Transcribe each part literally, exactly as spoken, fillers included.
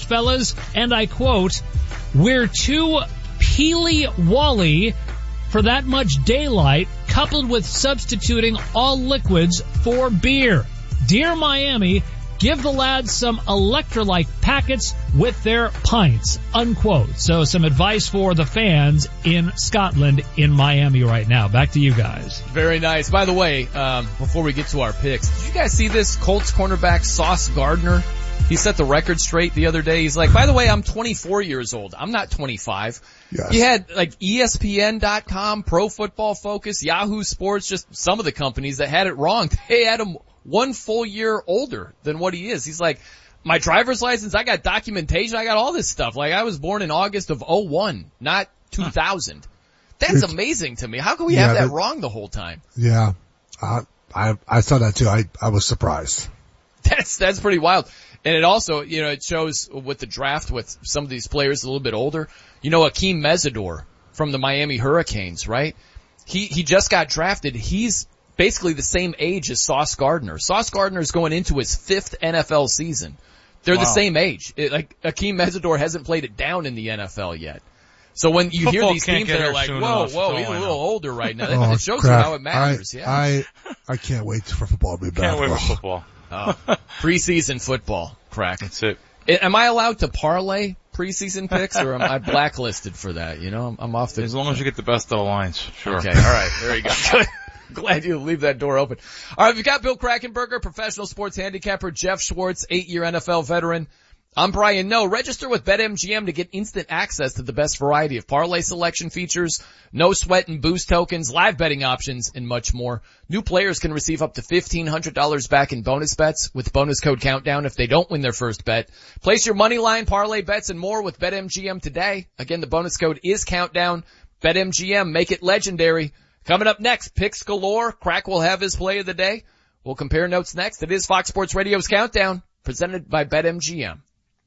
fellas, and I quote, "We're too peely-wally for that much daylight, coupled with substituting all liquids for beer. Dear Miami, give the lads some electrolyte packets with their pints," unquote. So some advice for the fans in Scotland, in Miami right now. Back to you guys. Very nice. By the way, um, before we get to our picks, did you guys see this? Colts cornerback Sauce Gardner, he set the record straight the other day. He's like, by the way, I'm twenty-four years old. I'm not twenty-five. Yes. He had like E S P N dot com, Pro Football Focus, Yahoo Sports, just some of the companies that had it wrong. They had him one full year older than what he is. He's like, my driver's license, I got documentation, I got all this stuff. Like, I was born in August of oh one, not two thousand. That's It's, amazing to me. How can we yeah, have that that, wrong the whole time? Yeah. I, I, I saw that too. I, I was surprised. That's, that's pretty wild. And it also, you know, it shows with the draft with some of these players a little bit older. You know, Akeem Mesidor from the Miami Hurricanes, right? He, he just got drafted. He's basically the same age as Sauce Gardner. Sauce Gardner is going into his fifth N F L season. They're wow. the same age. It, like, Akeem Mesidor hasn't played it down in the N F L yet. So when you Football hear these teams that are like, whoa, enough. whoa, oh, he's a little older right now. Oh, it shows crap. you how it matters. I, yeah. I, I can't wait for football to be back. Can't wait for football. Oh, preseason football, crack. That's it. Am I allowed to parlay preseason picks, or am I blacklisted for that? You know, I'm, I'm off the... As long as you get the best of the lines, sure. Okay, all right, there you go. Glad you leave that door open. All right, we've got Bill Krackomberger, professional sports handicapper, Jeff Schwartz, eight-year N F L veteran. I'm Brian Noe. Register with BetMGM to get instant access to the best variety of parlay selection features, no sweat and boost tokens, live betting options, and much more. New players can receive up to fifteen hundred dollars back in bonus bets with bonus code Countdown if they don't win their first bet. Place your money line, parlay bets, and more with BetMGM today. Again, the bonus code is Countdown. BetMGM, make it legendary. Coming up next, picks galore. Crack will have his play of the day. We'll compare notes next. It is Fox Sports Radio's Countdown, presented by BetMGM.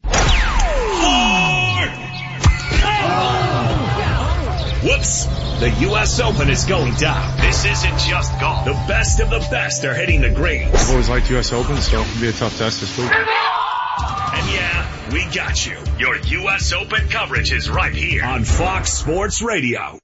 Whoops! The U S Open is going down. This isn't just golf. The best of the best are hitting the greens. I've always liked U S Open, so it'll be a tough test this week. And yeah, we got you. Your U S Open coverage is right here on Fox Sports Radio.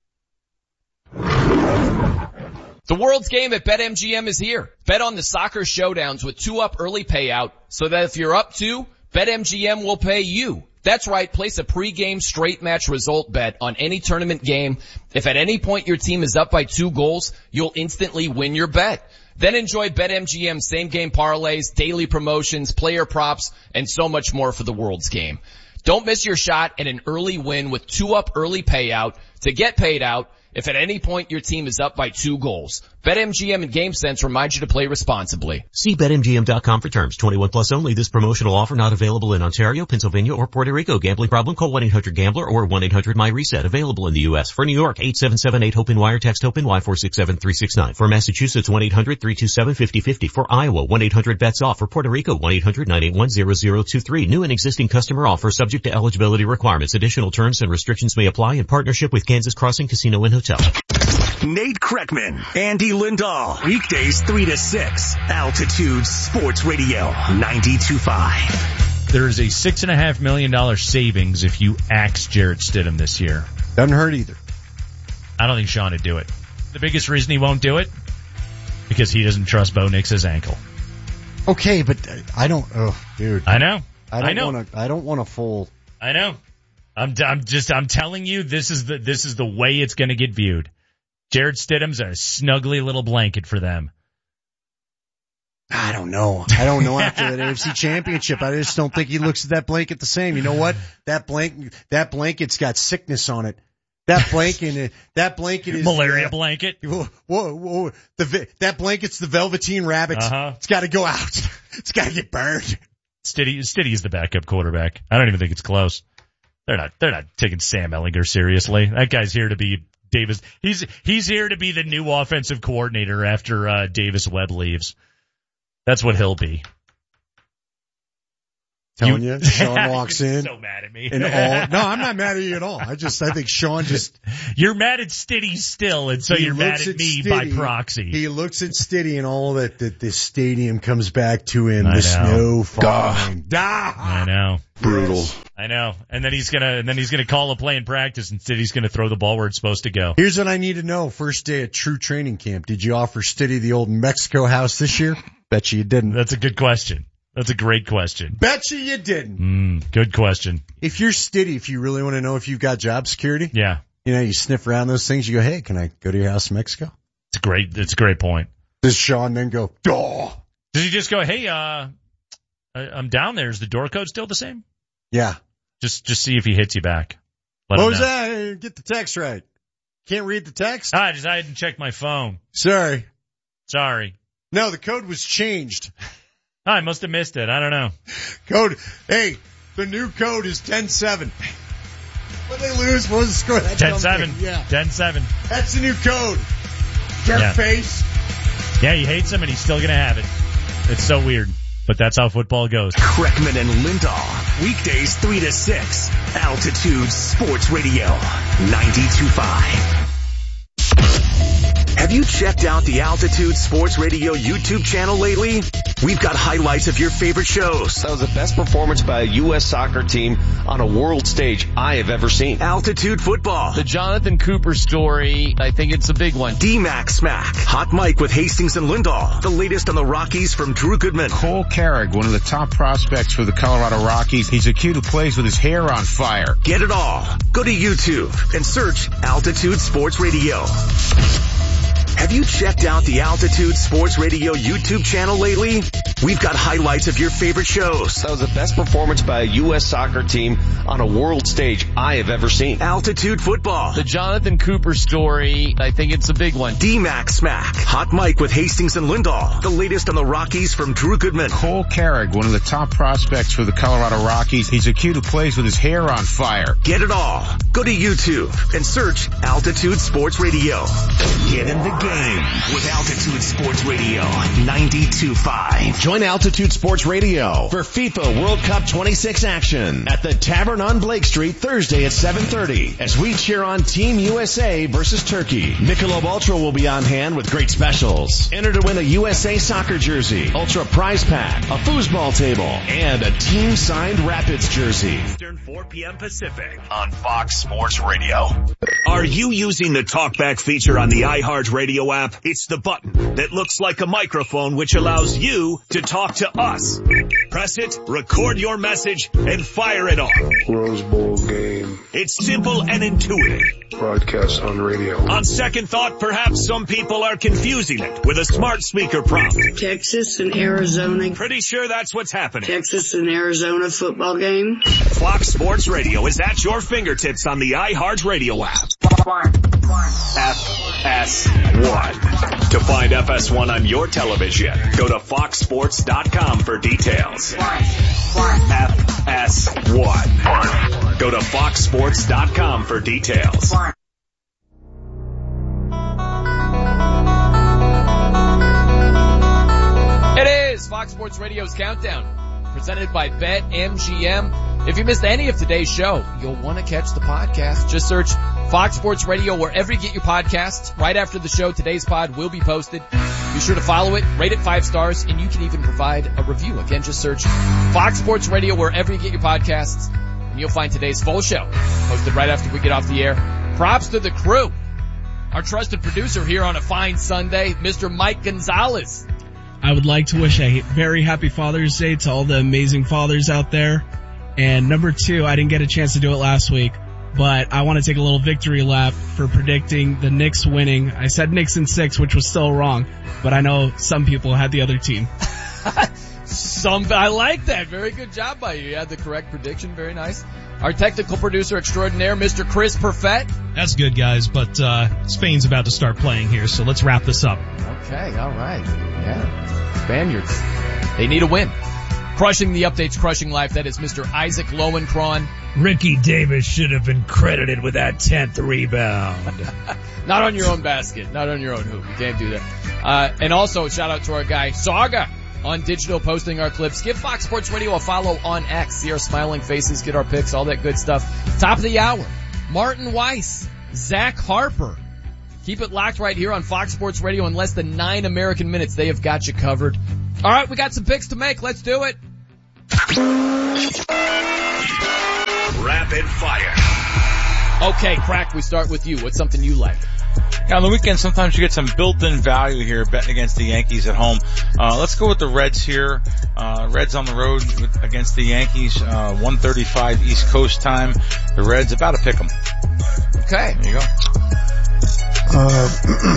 The world's game at BetMGM is here. Bet on the soccer showdowns with two up early payout so that if you're up two, BetMGM will pay you. That's right, place a pregame straight match result bet on any tournament game. If at any point your team is up by two goals, you'll instantly win your bet. Then enjoy BetMGM same game parlays, daily promotions, player props, and so much more for the world's game. Don't miss your shot at an early win with two up early payout to get paid out if at any point your team is up by two goals. BetMGM and GameSense remind you to play responsibly. See Bet M G M dot com for terms. twenty-one plus only. This promotional offer not available in Ontario, Pennsylvania, or Puerto Rico. Gambling problem? Call one eight hundred gambler or one eight hundred my reset. Available in the U S. For New York, eight seven seven eight HOPE-N wire. Text HOPE-N-Y four six seven three six nine. For Massachusetts, one eight hundred three two seven five zero five zero. For Iowa, one eight hundred bets off. For Puerto Rico, one eight hundred nine eight one zero zero two three. New and existing customer offer subject to eligibility requirements. Additional terms and restrictions may apply in partnership with Kansas Crossing Casino and Hotel. Nate Kreckman, Andy Lindahl, weekdays three to six, Altitude Sports Radio, ninety-two point five. There's a six and a half million dollar savings if you axe Jarrett Stidham this year. Doesn't hurt either. I don't think Sean would do it. The biggest reason he won't do it? Because he doesn't trust Bo Nix's ankle. Okay, but I don't, oh, dude. I know. I don't I know. want to, I don't want to full. I know. I'm, I'm just, I'm telling you, this is the, this is the way it's going to get viewed. Jarrett Stidham's a snuggly little blanket for them. I don't know. I don't know after that A F C Championship. I just don't think he looks at that blanket the same. You know what? That blanket, that blanket's got sickness on it. That blanket, that blanket is malaria uh, blanket. Whoa, whoa, whoa. The that blanket's the Velveteen Rabbit. Uh-huh. It's got to go out. It's got to get burned. Stiddy, Stiddy is the backup quarterback. I don't even think it's close. They're not. They're not taking Sam Ehlinger seriously. That guy's here to be Davis. He's he's here to be the new offensive coordinator after uh, Davis Webb leaves. That's what he'll be. Telling you, you Sean walks you're in. So mad at me. And all, no, I'm not mad at you at all. I just, I think Sean just. You're mad at Stiddy still, and so you're mad at, at me Stiddy, by proxy. He looks at Stiddy and all that, that this stadium comes back to him. I the know. snow falling. I know. Brutal. I know. And then he's gonna, and then he's gonna call a play in practice. Instead, he's gonna throw the ball where it's supposed to go. Here's what I need to know. First day at true training camp. Did you offer Stiddy the old Mexico house this year? Bet you you didn't. That's a good question. That's a great question. Bet you you didn't. Mm, good question. If you're Stiddy, if you really want to know if you've got job security, yeah, you know, you sniff around those things. You go, hey, can I go to your house in Mexico? It's a great, it's a great point. Does Sean then go, duh? Does he just go, hey, uh, I'm down there. Is the door code still the same? Yeah. Just, just see if he hits you back. Let what was know. that? Get the text right. Can't read the text? I just, I didn't check my phone. Sorry. Sorry. No, the code was changed. I must have missed it. I don't know. Code, hey, the new code is ten seven. What they lose, what was the score? ten seven. Yeah. ten seven. That's the new code. Jerk yeah. face. Yeah, he hates him and he's still gonna have it. It's so weird. But that's how football goes. Kreckman and Lindahl. Weekdays three to six. Altitude Sports Radio. ninety-two point five. Have you checked out the Altitude Sports Radio YouTube channel lately? We've got highlights of your favorite shows. That was the best performance by a U S soccer team on a world stage I have ever seen. Altitude Football. The Jonathan Cooper story, I think it's a big one. D-Mac Smack. Hot Mike with Hastings and Lindahl. The latest on the Rockies from Drew Goodman. Cole Carrick, one of the top prospects for the Colorado Rockies. He's a kid who plays with his hair on fire. Get it all. Go to YouTube and search Altitude Sports Radio. Have you checked out the Altitude Sports Radio YouTube channel lately? We've got highlights of your favorite shows. That was the best performance by a U S soccer team on a world stage I have ever seen. Altitude Football. The Jonathan Cooper story, I think it's a big one. D-Mac Smack. Hot Mike with Hastings and Lindahl. The latest on the Rockies from Drew Goodman. Cole Carrick, one of the top prospects for the Colorado Rockies. He's a kid who plays with his hair on fire. Get it all. Go to YouTube and search Altitude Sports Radio. Get in the game with Altitude Sports Radio ninety-two point five. Join Altitude Sports Radio for FIFA World Cup twenty-six action at the Tavern on Blake Street Thursday at seven thirty as we cheer on Team U S A versus Turkey. Michelob Ultra will be on hand with great specials. Enter to win a U S A soccer jersey, Ultra prize pack, a foosball table, and a team-signed Rapids jersey. Eastern four p.m. Pacific on Fox Sports Radio. Are you using the TalkBack feature on the iHeartRadio app? It's the button that looks like a microphone which allows you to talk to us. Press it, record your message, and fire it off. Rose Bowl game. It's simple and intuitive. Broadcast on radio. On second thought, perhaps some people are confusing it with a smart speaker prompt. Texas and Arizona. Pretty sure that's what's happening. Texas and Arizona football game. Fox Sports Radio is at your fingertips on the iHeartRadio app. F S one. To find F S one on your television, go to fox sports dot com for details. F S one. Go to fox sports dot com for details. It is Fox Sports Radio's Countdown, presented by BetMGM. If you missed any of today's show, you'll want to catch the podcast. Just search Fox Sports Radio wherever you get your podcasts. Right after the show, today's pod will be posted. Be sure to follow it, rate it five stars, and you can even provide a review. Again, just search Fox Sports Radio wherever you get your podcasts, and you'll find today's full show posted right after we get off the air. Props to the crew. Our trusted producer here on a fine Sunday, Mister Mike Gonzalez. I would like to wish a very happy Father's Day to all the amazing fathers out there. And number two, I didn't get a chance to do it last week, but I want to take a little victory lap for predicting the Knicks winning. I said Knicks in six, which was still wrong, but I know some people had the other team. Some, I like that. Very good job by you. You had the correct prediction. Very nice. Our technical producer extraordinaire, Mister Chris Perfett. That's good, guys, but uh Spain's about to start playing here, so let's wrap this up. Okay, all right. Yeah. Spaniards. They need a win. Crushing the updates, crushing life. That is Mister Isaac Lowenkron. Ricky Davis should have been credited with that tenth rebound. Not on your own basket. Not on your own hoop. You can't do that. Uh, and also, shout out to our guy, Saga, on digital, posting our clips. Give Fox Sports Radio a follow on X. See our smiling faces, get our pics, all that good stuff. Top of the hour, Martin Weiss, Zach Harper. Keep it locked right here on Fox Sports Radio. In less than nine American minutes, they have got you covered. All right, we got some picks to make. Let's do it. Rapid Fire. Okay, Crack, we start with you. What's something you like? Yeah, on the weekend, sometimes you get some built-in value here betting against the Yankees at home. Uh, let's go with the Reds here. Uh, Reds on the road with, against the Yankees, uh, one thirty-five East Coast time. The Reds about to pick them. Okay. There you go. Uh,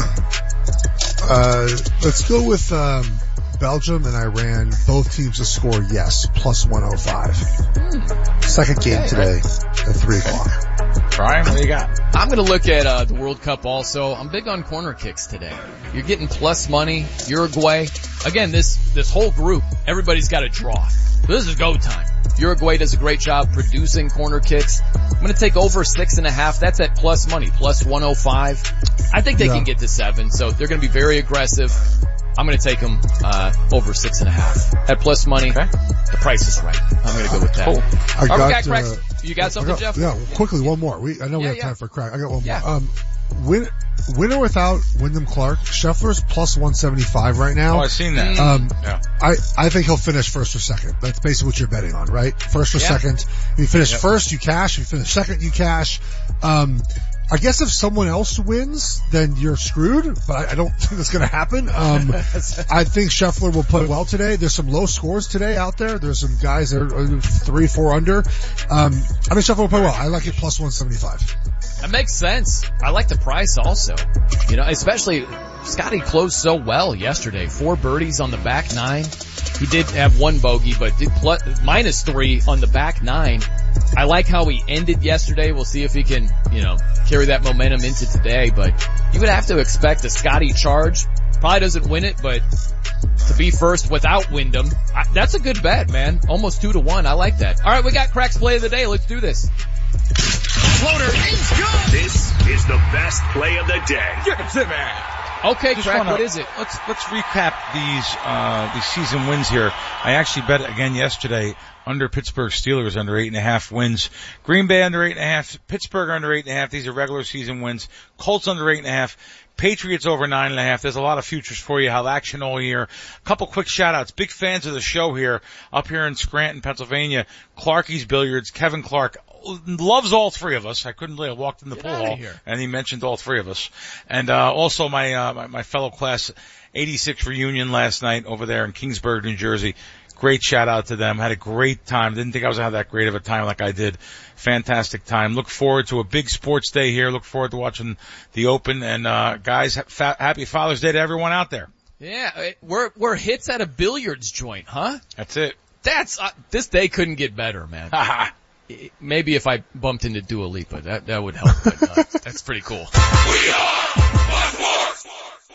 uh, let's go with, um, Belgium and Iran, both teams to score yes, plus one oh five. Hmm. Second game okay, today right. at three o'clock. Brian, what do you got? I'm going to look at uh, the World Cup also. I'm big on corner kicks today. You're getting plus money. Uruguay. Again, this this whole group, everybody's got a draw. This is go time. Uruguay does a great job producing corner kicks. I'm going to take over six and a half. That's at plus money, plus one oh five. I think they yeah. can get to seven, so they're going to be very aggressive. I'm going to take them uh over six and a half at plus money. Okay. The price is right. I'm going to go with that. Cool. I got, right, got uh, you got something, got, Jeff? Yeah, quickly one more. We I know yeah, we have yeah. time for a crack. I got one yeah. more. Um, win, winner without Wyndham Clark. Scheffler's plus one seventy-five right now. Oh, I've seen that. Um, yeah. I I think he'll finish first or second. That's basically what you're betting on, right? First or yeah. second. If you finish yep. first, you cash. If you finish second, you cash. Um. I guess if someone else wins, then you're screwed, but I, I don't think that's going to happen. Um, I think Scheffler will play well today. There's some low scores today out there. There's some guys that are three, four under. Um, I think Scheffler will play well. I like it plus one seventy-five. That makes sense. I like the price also. You know, especially Scotty closed so well yesterday. Four birdies on the back nine. He did have one bogey, but did plus, minus three on the back nine. I like how he ended yesterday. We'll see if he can, you know, carry that momentum into today, but you would have to expect a Scotty charge. Probably doesn't win it, but to be first without Wyndham, I, that's a good bet, man. Almost two to one. I like that. All right, we got Crack's play of the day. Let's do this. Floater is good. This is the best play of the day. Give it to me. Okay, Just Crack, wanna, what is it? Let's let's recap these uh these season wins here. I actually bet again yesterday under Pittsburgh Steelers under eight and a half wins. Green Bay under eight and a half. Pittsburgh under eight and a half. These are regular season wins. Colts under eight and a half. Patriots over nine and a half. There's a lot of futures for you. Have action all year. A couple quick shout outs. Big fans of the show here up here in Scranton, Pennsylvania. Clarky's Billiards. Kevin Clark loves all three of us. I couldn't believe I walked in the Get pool hall here. and he mentioned all three of us. And uh also my uh my, my fellow class eighty-six reunion last night over there in Kingsburg, New Jersey. Great shout out to them. Had a great time. Didn't think I was going to have that great of a time like I did. Fantastic time. Look forward to a big sports day here. Look forward to watching the Open. And uh guys, fa- happy Father's Day to everyone out there. Yeah, we're we're hits at a billiards joint, huh? That's it. That's uh, this day couldn't get better, man. Maybe if I bumped into Dua Lipa, that that would help. But, uh, that's pretty cool. We are Sports.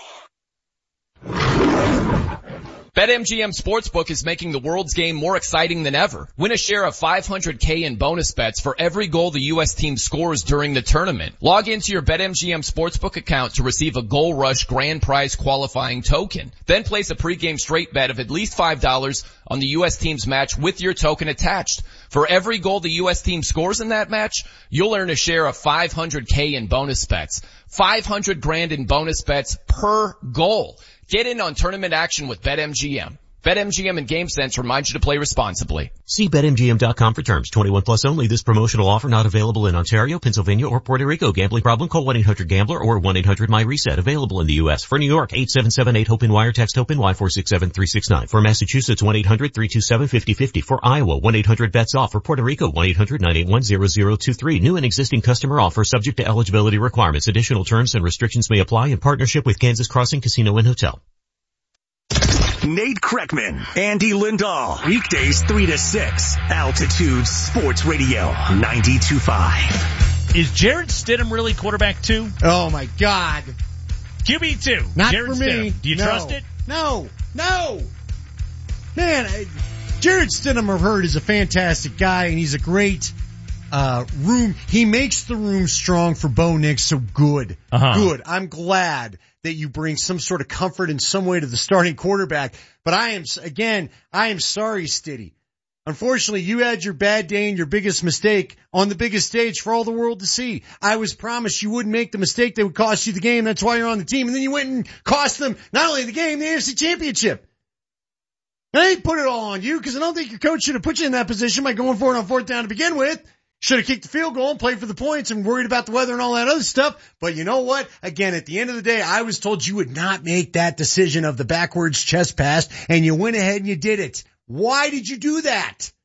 BetMGM Sportsbook is making the world's game more exciting than ever. Win a share of five hundred K in bonus bets for every goal the U S team scores during the tournament. Log into your BetMGM Sportsbook account to receive a Goal Rush grand prize qualifying token. Then place a pregame straight bet of at least five dollars on the U S team's match with your token attached. For every goal the U S team scores in that match, you'll earn a share of five hundred K in bonus bets. five hundred grand in bonus bets per goal. Get in on tournament action with BetMGM. BetMGM and GameSense remind you to play responsibly. See Bet M G M dot com for terms. twenty-one plus only. This promotional offer not available in Ontario, Pennsylvania, or Puerto Rico. Gambling problem? Call one eight hundred gambler or one eight hundred my reset. Available in the U S. For New York, eight seven seven eight hope in wire. Text HOPE in Y four six seven three six nine. For Massachusetts, one eight hundred three two seven five zero five zero. For Iowa, one eight hundred bets off. For Puerto Rico, one eight hundred nine eight one zero zero two three. New and existing customer offer subject to eligibility requirements. Additional terms and restrictions may apply in partnership with Kansas Crossing Casino and Hotel. Nate Kreckman, Andy Lindahl, weekdays three to six, Altitude Sports Radio, ninety-two point five. Is Jarrett Stidham really quarterback two? Oh my God. Q B two. Not Jarrett for me. Stidham. Do you no. trust it? No. No. Man, I, Jarrett Stidham, I've heard, is a fantastic guy, and he's a great uh room. He makes the room strong for Bo Nix, so good. Uh-huh. Good. I'm glad that you bring some sort of comfort in some way to the starting quarterback. But I am, again, I am sorry, Stiddy. Unfortunately, you had your bad day and your biggest mistake on the biggest stage for all the world to see. I was promised you wouldn't make the mistake that would cost you the game. That's why you're on the team. And then you went and cost them not only the game, the A F C Championship. I ain't put it all on you because I don't think your coach should have put you in that position by going for it on fourth down to begin with. Should have kicked the field goal and played for the points and worried about the weather and all that other stuff. But you know what? Again, at the end of the day, I was told you would not make that decision of the backwards chest pass, and you went ahead and you did it. Why did you do that?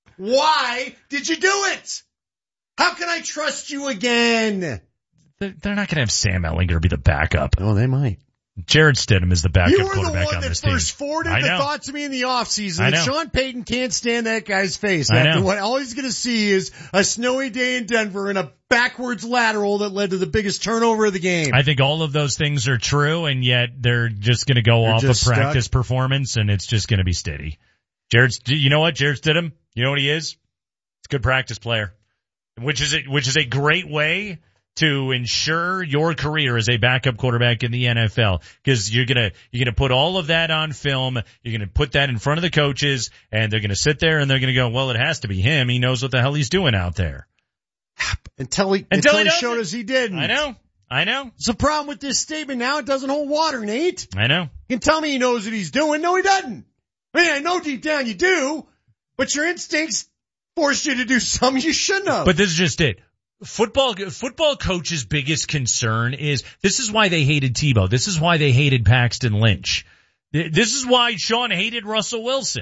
Why did you do it? How can I trust you again? They're not going to have Sam Ehlinger be the backup. Oh, they might. Jared Stidham is the backup you were quarterback the on one this that team. first forwarded I the know. thought to me in the offseason I that know. Sean Payton can't stand that guy's face I after know. what all he's going to see is a snowy day in Denver and a backwards lateral that led to the biggest turnover of the game. I think all of those things are true, and yet they're just going to go They're off of just practice stuck. performance, and it's just going to be steady. Jared, you know what? Jared Stidham, you know what he is? He's a good practice player, which is a, which is a great way to ensure your career as a backup quarterback in the N F L, because you're gonna you're gonna put all of that on film. You're gonna put that in front of the coaches, and they're gonna sit there and they're gonna go, well, it has to be him. He knows what the hell he's doing out there. Until he, Until until he he doesn't. showed us he didn't. I know, I know, It's the problem with this statement now. It doesn't hold water, Nate. I know. You can tell me he knows what he's doing. No, he doesn't. I mean, I know deep down you do, but your instincts force you to do something you shouldn't have. But this is just it. Football, football coach's biggest concern is, this is why they hated Tebow. This is why they hated Paxton Lynch. This is why Sean hated Russell Wilson.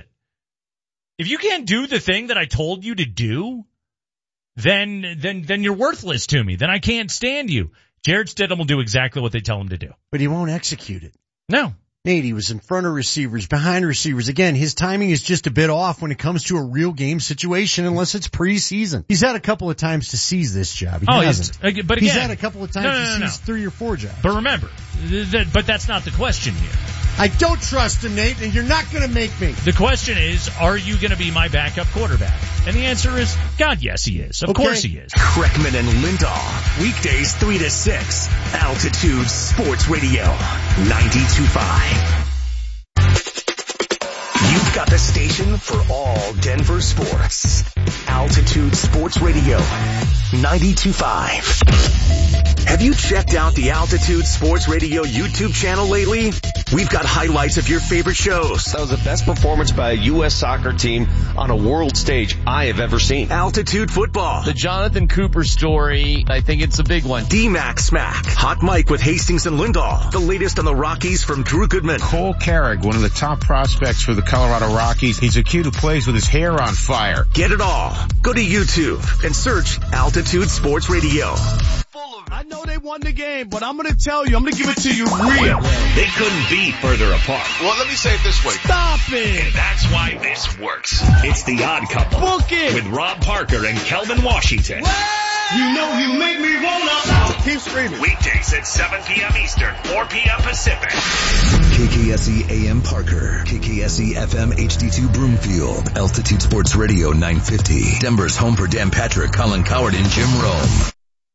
If you can't do the thing that I told you to do, then, then, then you're worthless to me. Then I can't stand you. Jared Stidham will do exactly what they tell him to do. But he won't execute it. No. Nate, he was in front of receivers, behind receivers. Again, his timing is just a bit off when it comes to a real game situation unless it's preseason. He's had a couple of times to seize this job. He Oh, hasn't. he's, but again, he's had a couple of times no, no, to no, no. seize three or four jobs. But remember, th- th- but that's not the question here. I don't trust him, Nate, and you're not going to make me. The question is, are you going to be my backup quarterback? And the answer is, God, yes, he is. Of Okay. course he is. Kreckman and Lindahl, weekdays three to six, Altitude Sports Radio, ninety-two point five. You've got the station for all Denver sports. Altitude Sports Radio, ninety-two point five. Have you checked out the Altitude Sports Radio YouTube channel lately? We've got highlights of your favorite shows. That was the best performance by a U S soccer team on a world stage I have ever seen. Altitude Football. The Jonathan Cooper story, I think it's a big one. D-Mac Smack. Hot Mike with Hastings and Lindahl. The latest on the Rockies from Drew Goodman. Cole Carrick, one of the top prospects for the Colorado Rockies. He's a kid who plays with his hair on fire. Get it all. Go to YouTube and search Altitude Sports Radio. I know they won the game, but I'm going to tell you, I'm going to give it to you real. They couldn't be further apart. Well, let me say it this way. Stop it. And that's why this works. It's The Odd Couple. Book it. With Rob Parker and Kelvin Washington. You know you make me wanna. Keep screaming. Weekdays at seven p.m. Eastern, four p.m. Pacific. K K S E A M Parker, K K S E F M H D two Broomfield, Altitude Sports Radio nine fifty, Denver's home for Dan Patrick, Colin Coward, and Jim Rome.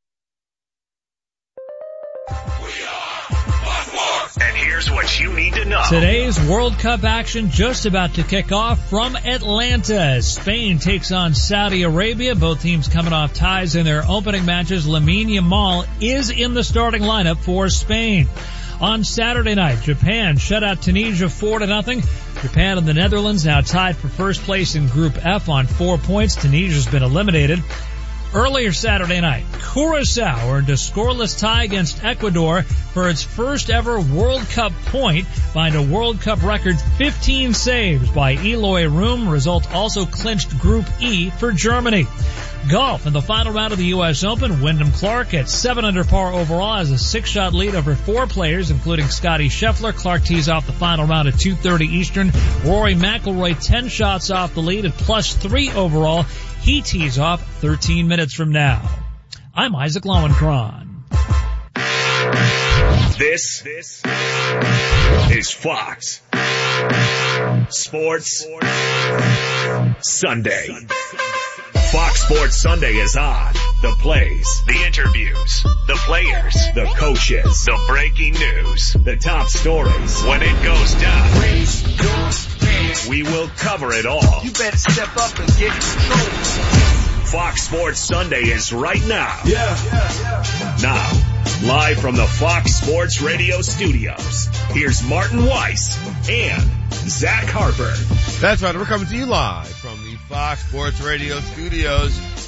And here's what you need to know. Today's World Cup action just about to kick off from Atlanta. Spain takes on Saudi Arabia. Both teams coming off ties in their opening matches. Lamine Yamal is in the starting lineup for Spain. On Saturday night, Japan shut out Tunisia four to nothing. Japan and the Netherlands now tied for first place in Group F on four points. Tunisia's been eliminated. Earlier Saturday night, Curacao earned a scoreless tie against Ecuador for its first ever World Cup point, behind a World Cup record fifteen saves by Eloy Room. Result also clinched Group E for Germany. Golf in the final round of the U S Open, Wyndham Clark at seven under par overall has a six-shot lead over four players, including Scotty Scheffler. Clark tees off the final round at two thirty Eastern. Rory McIlroy ten shots off the lead at plus three overall. He tees off thirteen minutes from now. I'm Isaac Lowenkron. This, this is Fox Sports Sunday. Fox Sports Sunday is on. The plays, the interviews, the players, the coaches, the breaking news, the top stories. When it goes down, we will cover it all. You better step up and get control. Fox Sports Sunday is right now. Yeah. yeah, yeah. Now, live from the Fox Sports Radio studios, here's Martin Weiss and Zach Harper. That's right. We're coming to you live from the Fox Sports Radio studios.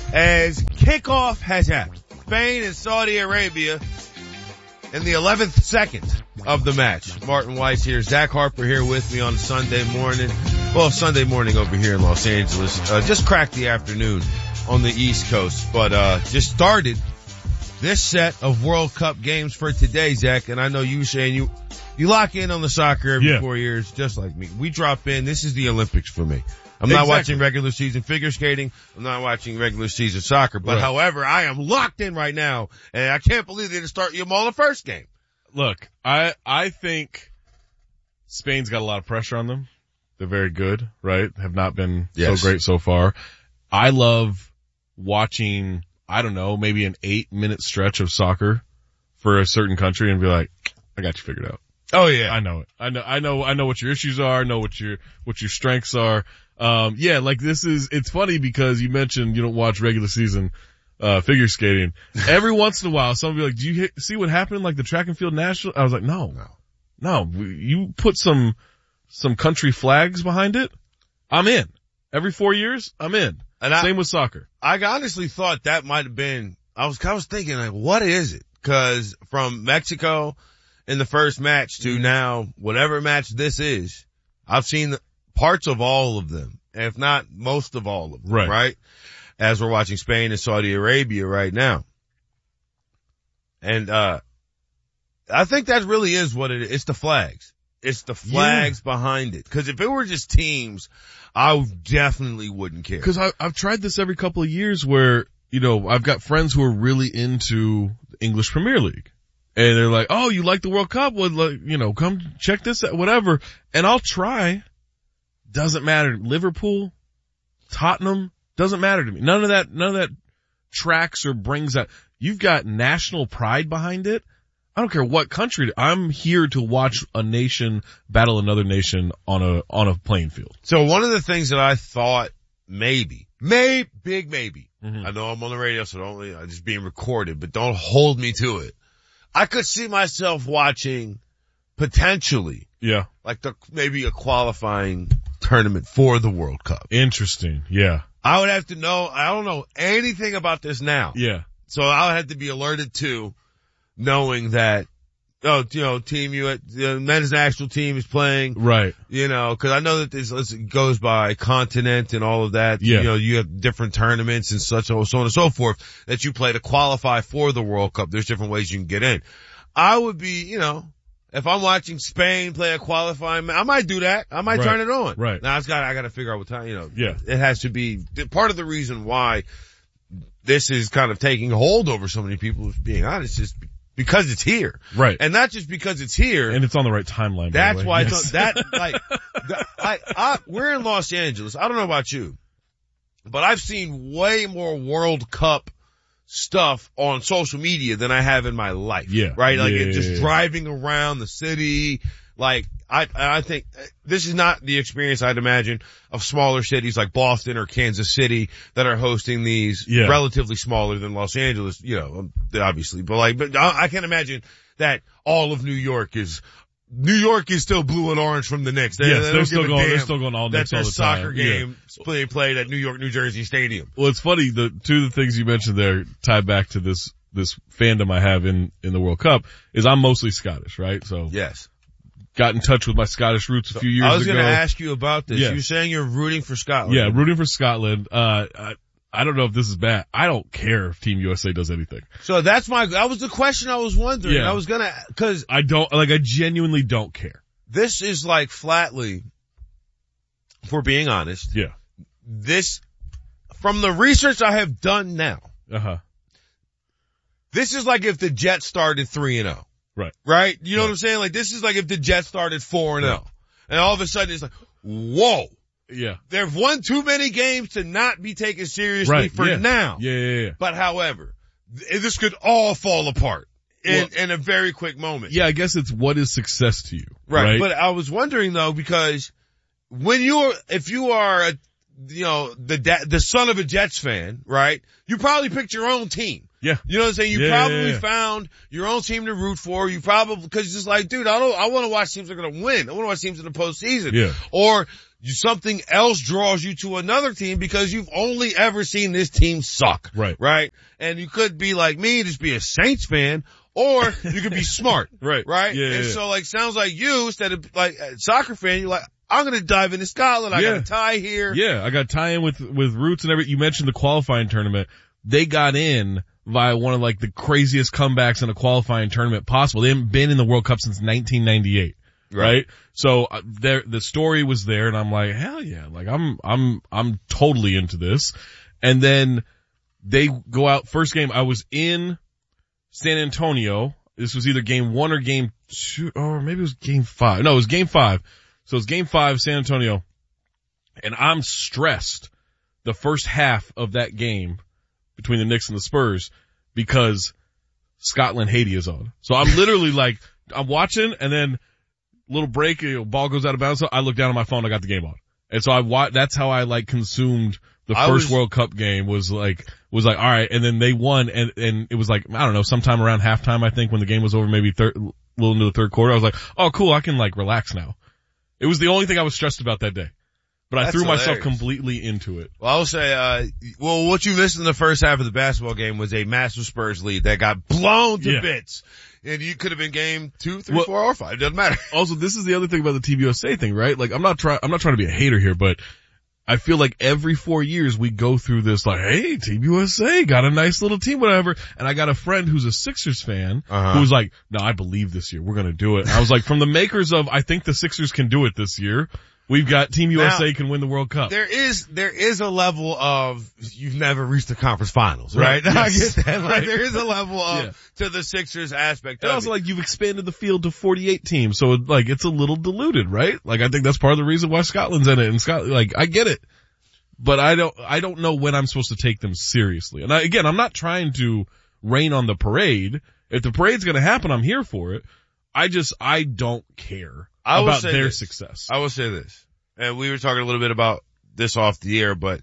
as kickoff has happened. Spain and Saudi Arabia in the eleventh second of the match. Martin Weiss here, Zach Harper here with me on Sunday morning. Well, Sunday morning over here in Los Angeles. Uh, just cracked the afternoon on the East Coast, but uh just started this set of World Cup games for today, Zach. And I know you saying you you lock in on the soccer every yeah. four years, just like me. We drop in. This is the Olympics for me. I'm not exactly. watching regular season figure skating. I'm not watching regular season soccer. But right. however, I am locked in right now, and I can't believe they didn't start you all the first game. Look, I I think Spain's got a lot of pressure on them. They're very good, right? Have not been Yes. so great so far. I love watching, I don't know, maybe an eight minute stretch of soccer for a certain country and be like, I got you figured out. Oh yeah. I know it. I know, I know, I know what your issues are. I know what your, what your strengths are. Um, yeah, like this is, it's funny because you mentioned you don't watch regular season, uh, figure skating. Every once in a while, someone will be like, do you hit, see what happened like the track and field national? I was like, no, no, no, you put some, some country flags behind it. I'm in. Every four years, I'm in. And I, Same with soccer. I honestly thought that might have been, I was, I was thinking like, what is it? Cause from Mexico in the first match to now, whatever match this is, I've seen parts of all of them, if not most of all of them, right? right? As we're watching Spain and Saudi Arabia right now. And, uh, I think that really is what it is. It's the flags. It's the flags yeah. behind it. Cause if it were just teams, I definitely wouldn't care. Cause I, I've tried this every couple of years where, you know, I've got friends who are really into the English Premier League. And they're like, oh, you like the World Cup? Well, like, you know, come check this out, whatever. And I'll try. Doesn't matter. Liverpool, Tottenham, doesn't matter to me. None of that, none of that tracks or brings that. You've got national pride behind it. I don't care what country. I'm here to watch a nation battle another nation on a, on a playing field. So one of the things that I thought maybe, may, big maybe. Mm-hmm. I know I'm on the radio, so don't, I'm just being recorded, but don't hold me to it. I could see myself watching potentially. Yeah. Like the, maybe a qualifying tournament for the World Cup. Interesting. Yeah. I would have to know, I don't know anything about this now. Yeah. So I'll have to be alerted to knowing that, oh, you know, team you, the men's national team is playing. Right. You know, cause I know that this listen, goes by continent and all of that. Yeah. You know, you have different tournaments and such, so on and so forth that you play to qualify for the World Cup. There's different ways you can get in. I would be, you know, if I'm watching Spain play a qualifying, I might do that. I might right. turn it on. Right. Now, it's got, I got to figure out what time, you know. Yeah. It has to be part of the reason why this is kind of taking hold over so many people, being honest, is because it's here. Right. And not just because it's here. And it's on the right timeline. That's why yes. it's on, that, like, that, I, I, we're in Los Angeles. I don't know about you, but I've seen way more World Cup stuff on social media than I have in my life. Yeah. Right? Like yeah, it just yeah, yeah. driving around the city. Like I, I think this is not the experience I'd imagine of smaller cities like Boston or Kansas City that are hosting these yeah. relatively smaller than Los Angeles, you know, obviously, but like, but I, I can't imagine that all of New York is, New York is still blue and orange from the Knicks. They, yes, they they're still going, they're still going all Knicks all the time. That their soccer time. game yeah. play, played at New York, New Jersey Stadium. Well, it's funny, the two of the things you mentioned there tie back to this, this fandom I have in, in the World Cup is I'm mostly Scottish, right? So. Yes. Got in touch with my Scottish roots a few years ago. I was going to ask you about this. Yes. You're saying you're rooting for Scotland. Yeah, rooting for Scotland. Uh, I, I don't know if this is bad. I don't care if Team U S A does anything. So that's my, that was the question I was wondering. Yeah. I was going to, cause I don't, like I genuinely don't care. This is like flatly, for being honest. Yeah. This, from the research I have done now. Uh-huh. This is like if the Jets started three and oh. Right. Right? You know right. what I'm saying? Like this is like if the Jets started four and oh. And all of a sudden it's like, whoa. Yeah. They've won too many games to not be taken seriously right. for yeah. now. Yeah, yeah, yeah. But however, th- this could all fall apart in, well, in a very quick moment. Yeah, I guess it's what is success to you. Right. right? But I was wondering though, because when you're, if you are a, you know, the, da- the son of a Jets fan, right? You probably picked your own team. Yeah. You know what I'm saying? You yeah, probably yeah, yeah. found your own team to root for. You probably, cause it's just like, dude, I don't, I want to watch teams that are going to win. I want to watch teams in the postseason. Yeah. Or you, something else draws you to another team because you've only ever seen this team suck. Right. Right? And you could be like me, just be a Saints fan, or you could be smart. Right. Right? Yeah, and yeah. so like, sounds like you, instead of like a soccer fan, you're like, I'm gonna dive into Scotland. I Yeah. got a tie here. Yeah, I got tie-in with, with Roots and everything. You mentioned the qualifying tournament. They got in via one of like the craziest comebacks in a qualifying tournament possible. They haven't been in the World Cup since nineteen ninety-eight. Right. right? So uh, there, the story was there and I'm like, hell yeah, like I'm, I'm, I'm totally into this. And then they go out first game. I was in San Antonio. This was either game one or game two, or maybe it was game five. No, it was game five. So it's game five, San Antonio. And I'm stressed the first half of that game between the Knicks and the Spurs because Scotland Haiti is on. So I'm literally like, I'm watching and then little break, you know, ball goes out of bounds. So I look down at my phone, I got the game on. And so I wa- that's how I like consumed the I first was, World Cup game was like, was like, all right. And then they won and, and it was like, I don't know, sometime around halftime, I think when the game was over, maybe third, a little into the third quarter, I was like, oh cool, I can like relax now. It was the only thing I was stressed about that day. But I That's threw hilarious. myself completely into it. Well, I will say, uh, well, what you missed in the first half of the basketball game was a massive Spurs lead that got blown to Yeah. bits. And you could have been game two, three, Well, four, or five. It doesn't matter. Also, this is the other thing about the Team U S A thing, right? Like, I'm not trying, I'm not trying to be a hater here, but I feel like every four years we go through this like, hey, Team U S A got a nice little team, whatever. And I got a friend who's a Sixers fan Uh-huh. who's like, no, I believe this year. We're going to do it. And I was like, from the makers of, I think the Sixers can do it this year. We've got Team U S A Now, can win the World Cup. There is, there is a level of, you've never reached the conference finals, Right. right? I Yes. get that. Like, Right. there is a level of, Yeah. to the Sixers aspect And of also it. like you've expanded the field to forty-eight teams. So like it's a little diluted, right? Like I think that's part of the reason why Scotland's in it. And Scotland, like I get it. But I don't, I don't know when I'm supposed to take them seriously. And I, again, I'm not trying to rain on the parade. If the parade's gonna happen, I'm here for it. I just, I don't care I will about say their this. success. I will say this. And we were talking a little bit about this off the air, but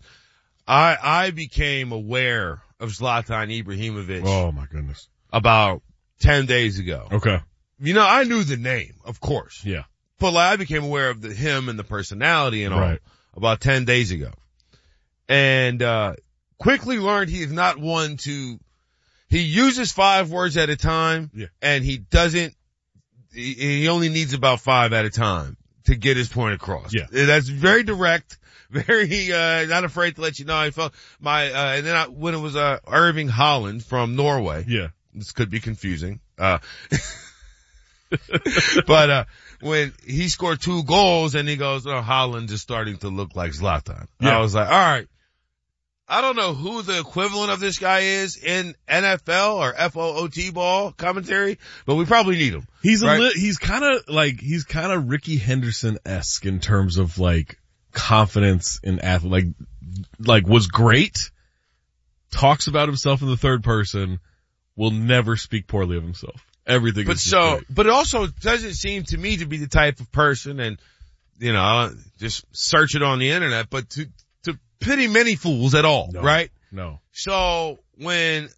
I, I became aware of Zlatan Ibrahimovic Oh my goodness. about ten days ago. Okay. You know, I knew the name, of course. Yeah. But like, I became aware of the him and the personality and all Right. about ten days ago. And, uh, quickly learned he is not one to, he uses five words at a time. Yeah. And he doesn't, he, he only needs about five at a time to get his point across. Yeah. That's very direct, very, uh, not afraid to let you know how he felt. My, uh, and then I, when it was, uh, Irving Holland from Norway. Yeah. This could be confusing. Uh, but, uh, when he scored two goals and he goes, oh, Holland is starting to look like Zlatan. Yeah. I was like, all right. I don't know who the equivalent of this guy is in N F L or F O O T ball commentary, but we probably need him. He's a right? li- he's kind of like, he's kind of Ricky Henderson-esque in terms of like confidence in athlete, like, like was great, talks about himself in the third person, will never speak poorly of himself. Everything But is just so, great. but it also doesn't seem to me to be the type of person, and, you know, I don't just search it on the internet, but to, to pity many fools at all, No. right? No. So when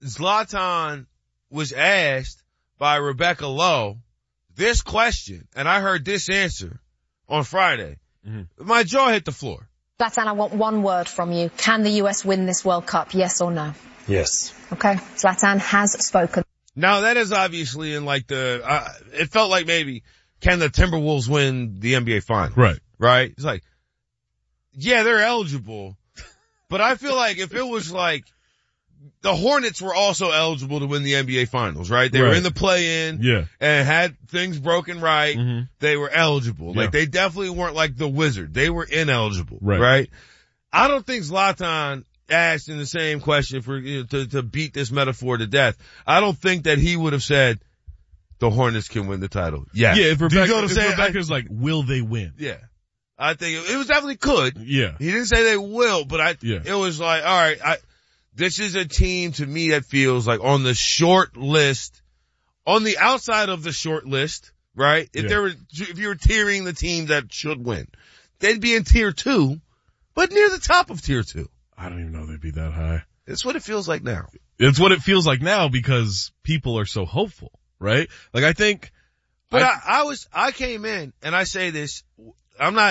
Zlatan was asked by Rebecca Lowe this question, and I heard this answer on Friday, Mm-hmm. my jaw hit the floor. Zlatan, I want one word from you. Can the U S win this World Cup? Yes or no? Yes. Okay. Zlatan has spoken. Now that is obviously in like the, uh, it felt like maybe, can the Timberwolves win the N B A Finals? Right. Right? It's like, yeah, they're eligible, but I feel like if it was like, the Hornets were also eligible to win the N B A Finals, right? They were Right. in the play-in. Yeah. And had things broken right. Mm-hmm. They were eligible. Yeah. Like they definitely weren't like the Wizard. They were ineligible. Right. Right? I don't think Zlatan asked in the same question for, you know, to, to beat this metaphor to death. I don't think that he would have said the Hornets can win the title. Yeah. Yeah, if Do you Rebecca, know what I'm if saying? Rebecca's like, will they win? Yeah. I think it, it was definitely could. Yeah. He didn't say they will, but I, Yeah. it was like, all right, I, this is a team to me that feels like on the short list, on the outside of the short list, right? If Yeah. there were, if you were tiering the teams that should win, they'd be in tier two, but near the top of tier two. I don't even know they'd be that high. That's what it feels like now. It's what it feels like now because people are so hopeful, right? Like I think, But I, I, I was, I came in and I say this, I'm not,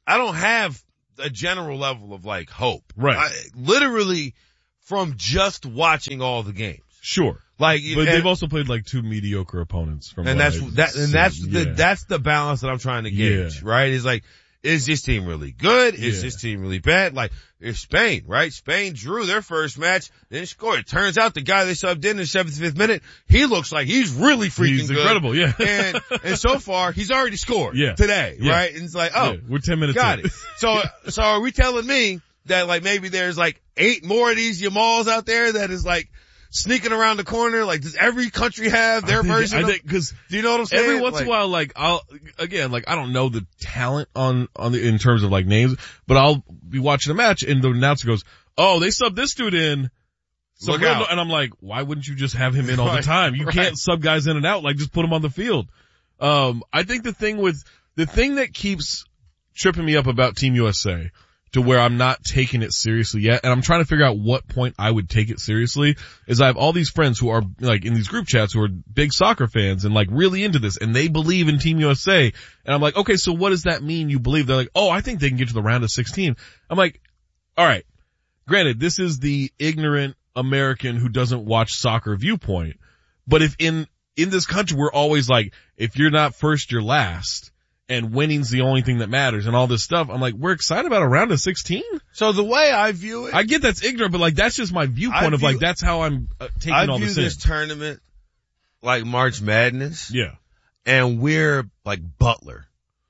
I don't have a general level of like hope. Right. I, literally from just watching all the games. Sure. Like, but and, they've also played like two mediocre opponents from and what that's I've that and seen. that's yeah. the that's the balance that I'm trying to gauge, Yeah. right? Is like, is this team really good? Is Yeah. this team really bad? Like, it's Spain, right? Spain drew their first match, then scored. It turns out the guy they subbed in in the seventy-fifth minute, he looks like he's really freaking He's good. incredible, yeah. and and so far he's already scored Yeah. today, Yeah. right? And it's like, oh, Yeah. We're ten minutes got in. it. So so are we telling me that like maybe there's like eight more of these Yamals out there that is like sneaking around the corner? Like, does every country have their I think, version? I of, think because do you know what I'm saying? every once like, in a while, like I'll again, like I don't know the talent on on the in terms of like names, but I'll be watching a match and the announcer goes, "Oh, they subbed this dude in." So Look real- out. and I'm like, why wouldn't you just have him in all Right, the time? You right. can't sub guys in and out. Like, just put him on the field. Um, I think the thing with the thing that keeps tripping me up about Team U S A to where I'm not taking it seriously yet, and I'm trying to figure out what point I would take it seriously, is I have all these friends who are like in these group chats who are big soccer fans and like really into this, and they believe in Team U S A, and I'm like, okay, so what does that mean you believe? They're like, oh, I think they can get to the round of sixteen. I'm like, alright, granted, this is the ignorant American who doesn't watch soccer viewpoint, but if in, in this country we're always like, if you're not first, you're last, and winning's the only thing that matters and all this stuff. I'm like, we're excited about a round of sixteen? So the way I view it, I get that's ignorant, but like that's just my viewpoint I of view- like that's how I'm uh, taking I all view this this in. tournament like March Madness, Yeah. and we're like Butler.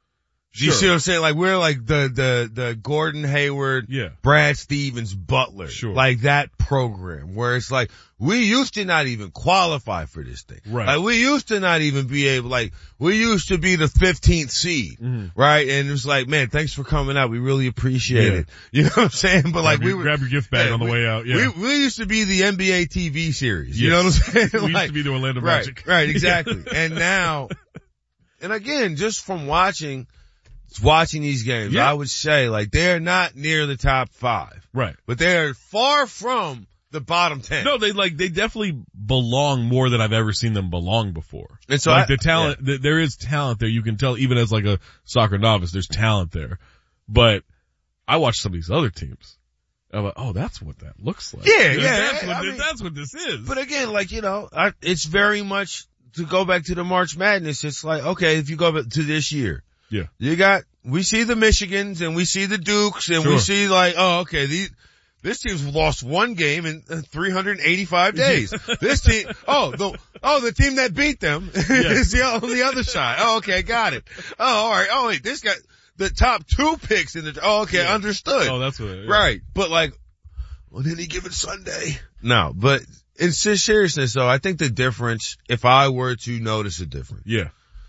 Do you Sure. see what I'm saying? Like we're like the the the Gordon Hayward, Yeah. Brad Stevens, Butler, Sure. like that program where it's like we used to not even qualify for this thing, Right. Like we used to not even be able, like we used to be the fifteenth seed, Mm-hmm. right? And it was like, man, thanks for coming out, we really appreciate Yeah. it. You know what I'm saying? But like grab, we your, were, grab your gift bag yeah, on the we- way out. Yeah. we we used to be the N B A T V series. You Yes. know what I'm saying? We used Like- to be the Orlando right, Magic. Right, exactly. And now, and again, just from watching, watching these games, Yeah. I would say like they're not near the top five, Right. but they're far from the bottom ten. No, they like, they definitely belong more than I've ever seen them belong before. And so like I- the talent, th- there is talent there. You can tell even as like a soccer novice, there's talent there. But I watch some of these other teams. I'm like, oh, that's what that looks like. Yeah, You know, yeah, That's I what, mean- this, that's what this is. But again, like, you know, I, it's very much to go back to the March Madness. It's like, okay, if you go back to this year, Yeah. you got, we see the Michigans and we see the Dukes and we Sure. see like, oh, okay, these, this team's lost one game in three hundred eighty-five days. This team, oh, the, oh, the team that beat them is the, on the other side. Oh, okay, got it. Oh, alright. Oh, wait, this guy, the top two picks in the, oh, okay, Yeah. understood. Oh, that's what it is. Yeah. Right. But like, on any given Sunday. No, but in seriousness though, I think the difference, if I were to notice a difference, Yeah.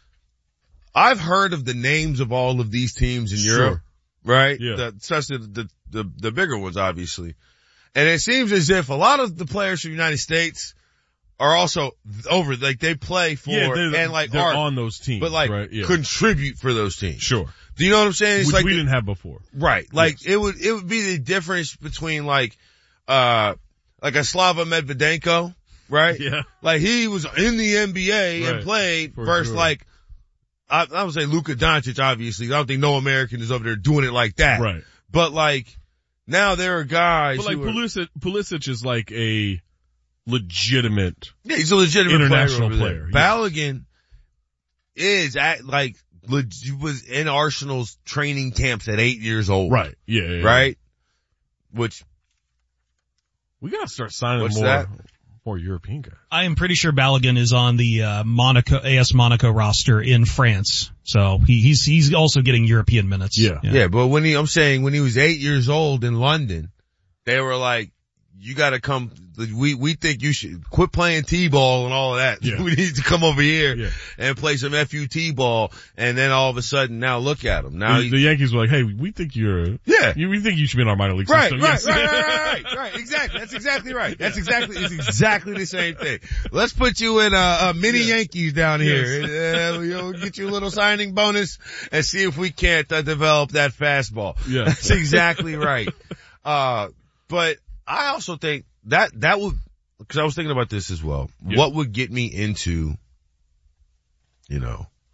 I've heard of the names of all of these teams in Sure. Europe, right? Yeah. The, especially the, the, the bigger ones, obviously. And it seems as if a lot of the players from the United States are also over, like they play for, Yeah, they're, and like they're are, on those teams. but like right? Yeah. contribute for those teams. Sure. Do you know what I'm saying? It's Which like we the- didn't have before. Right. Like Yes. it would, it would be the difference between like, uh, like a Slava Medvedenko, right? Yeah. Like he was in the N B A and Right. played For versus sure. like, I, I would say Luka Doncic, obviously. I don't think no American is over there doing it like that. Right. But like, now there are guys But like who are, Pulisic, Pulisic is like a legitimate. yeah, he's a legitimate international player. over player, there. yeah. Balogun is at like, leg- was in Arsenal's training camps at eight years old. Right. Yeah. yeah, yeah. Right? Which, We gotta start signing What's more, that? more European guys. I am pretty sure Balogun is on the uh, Monaco A S Monaco roster in France, so he, he's he's also getting European minutes. Yeah. yeah, but when he, I'm saying when he was eight years old in London, they were like, you gotta come, we, we think you should quit playing T-ball and all of that. Yeah. We need to come over here Yeah. and play some F U T ball. And then all of a sudden now look at him. Now the, he, the Yankees were like, hey, we think you're, yeah. you, we think you should be in our minor league Right, system. right, Yes. right, right, right, right, right, exactly. That's exactly right. That's exactly, it's exactly the same thing. Let's put you in a, a mini Yeah. Yankees down here. Yes. Uh, we'll get you a little signing bonus and see if we can't uh, develop that fastball. Yeah. That's exactly right. Uh, but I also think that, that would, cause I was thinking about this as well. Yeah. What would get me into, you know,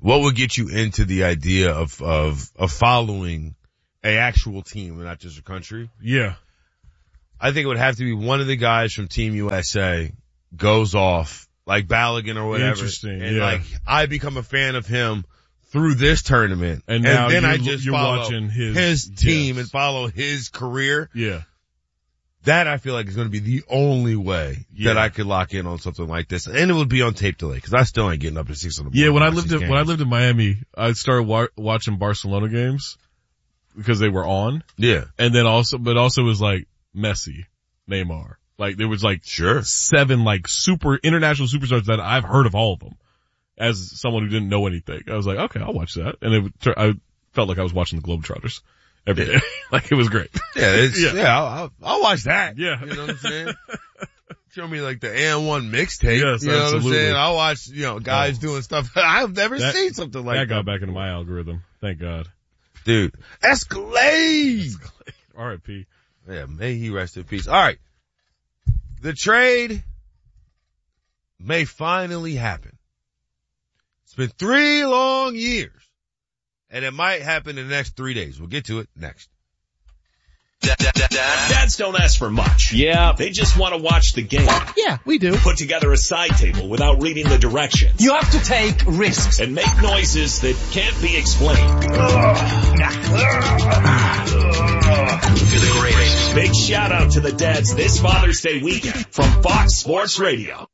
what would get you into the idea of, of, of following a actual team and not just a country? Yeah. I think it would have to be one of the guys from Team U S A goes off, like Balogun or whatever. Interesting, and yeah. like, I become a fan of him through this tournament. And now then I you're- just you're follow watching his- his team yes. and follow his career. Yeah. That I feel like is going to be the only way Yeah. that I could lock in on something like this. And it would be on tape delay, cause I still ain't getting up to six on the Yeah, morning when I to watch lived these in, when I games. lived in Miami, I started wa- watching Barcelona games because they were on. Yeah. And then also, but also it was like Messi, Neymar. Like there was like sure seven like super international superstars that I've heard of all of them as someone who didn't know anything. I was like, okay, I'll watch that. And it would, tur- I felt like I was watching the Globetrotters every day. Like it was great. Yeah, it's, yeah, Yeah. I'll, I'll, I'll watch that. Yeah. You know what I'm saying? Show me like the A M one mixtape. Yes, you know absolutely. what I'm saying? I'll watch, you know, guys Oh. doing stuff. I've never That- seen something like that. that. got back into my algorithm. Thank God. Dude, Escalade! R I P Yeah, may he rest in peace. All right. The trade may finally happen. It's been three long years, and it might happen in the next three days. We'll get to it next. Dads don't ask for much. Yeah. They just want to watch the game. Yeah, we do. Put together a side table without reading the directions. You have to take risks. And make noises that can't be explained. You're the greatest. Big shout out to the dads this Father's Day weekend from Fox Sports Radio.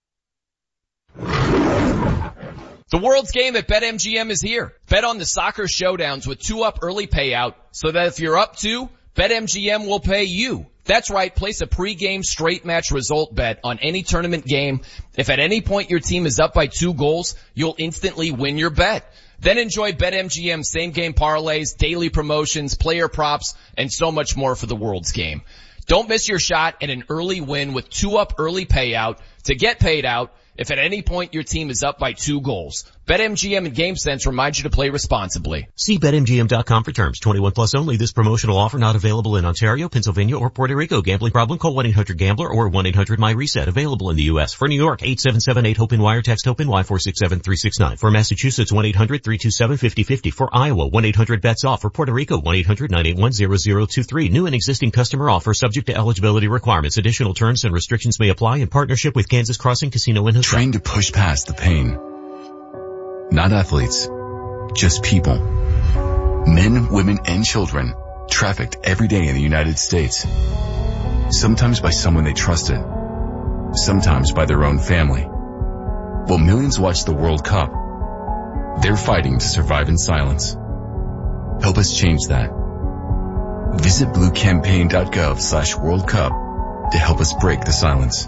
The World's Game at BetMGM is here. Bet on the soccer showdowns with two up early payout so that if you're up two, BetMGM will pay you. That's right, place a pregame straight match result bet on any tournament game. If at any point your team is up by two goals, you'll instantly win your bet. Then enjoy BetMGM same game parlays, daily promotions, player props, and so much more for the World's Game. Don't miss your shot at an early win with two up early payout to get paid out if at any point your team is up by two goals. BetMGM and GameSense remind you to play responsibly. See Bet M G M dot com for terms. twenty-one plus only. This promotional offer not available in Ontario, Pennsylvania, or Puerto Rico. Gambling problem? Call one eight hundred gambler or one eight hundred my reset. Available in the U S. For New York, eight seven seven eight hope and wire. Text hope and Y four six seven three six nine. For Massachusetts, one eight hundred three two seven five zero five zero. For Iowa, one eight hundred bets off. For Puerto Rico, one eight hundred nine eight one zero zero two three. New and existing customer offer subject to eligibility requirements. Additional terms and restrictions may apply in partnership with Kansas Crossing Casino and Hotel. Trained to push past the pain. Not athletes, just people. Men, women, and children trafficked every day in the United States. Sometimes by someone they trusted. Sometimes by their own family. While millions watch the World Cup, they're fighting to survive in silence. Help us change that. Visit blue campaign dot gov slash World Cup to help us break the silence.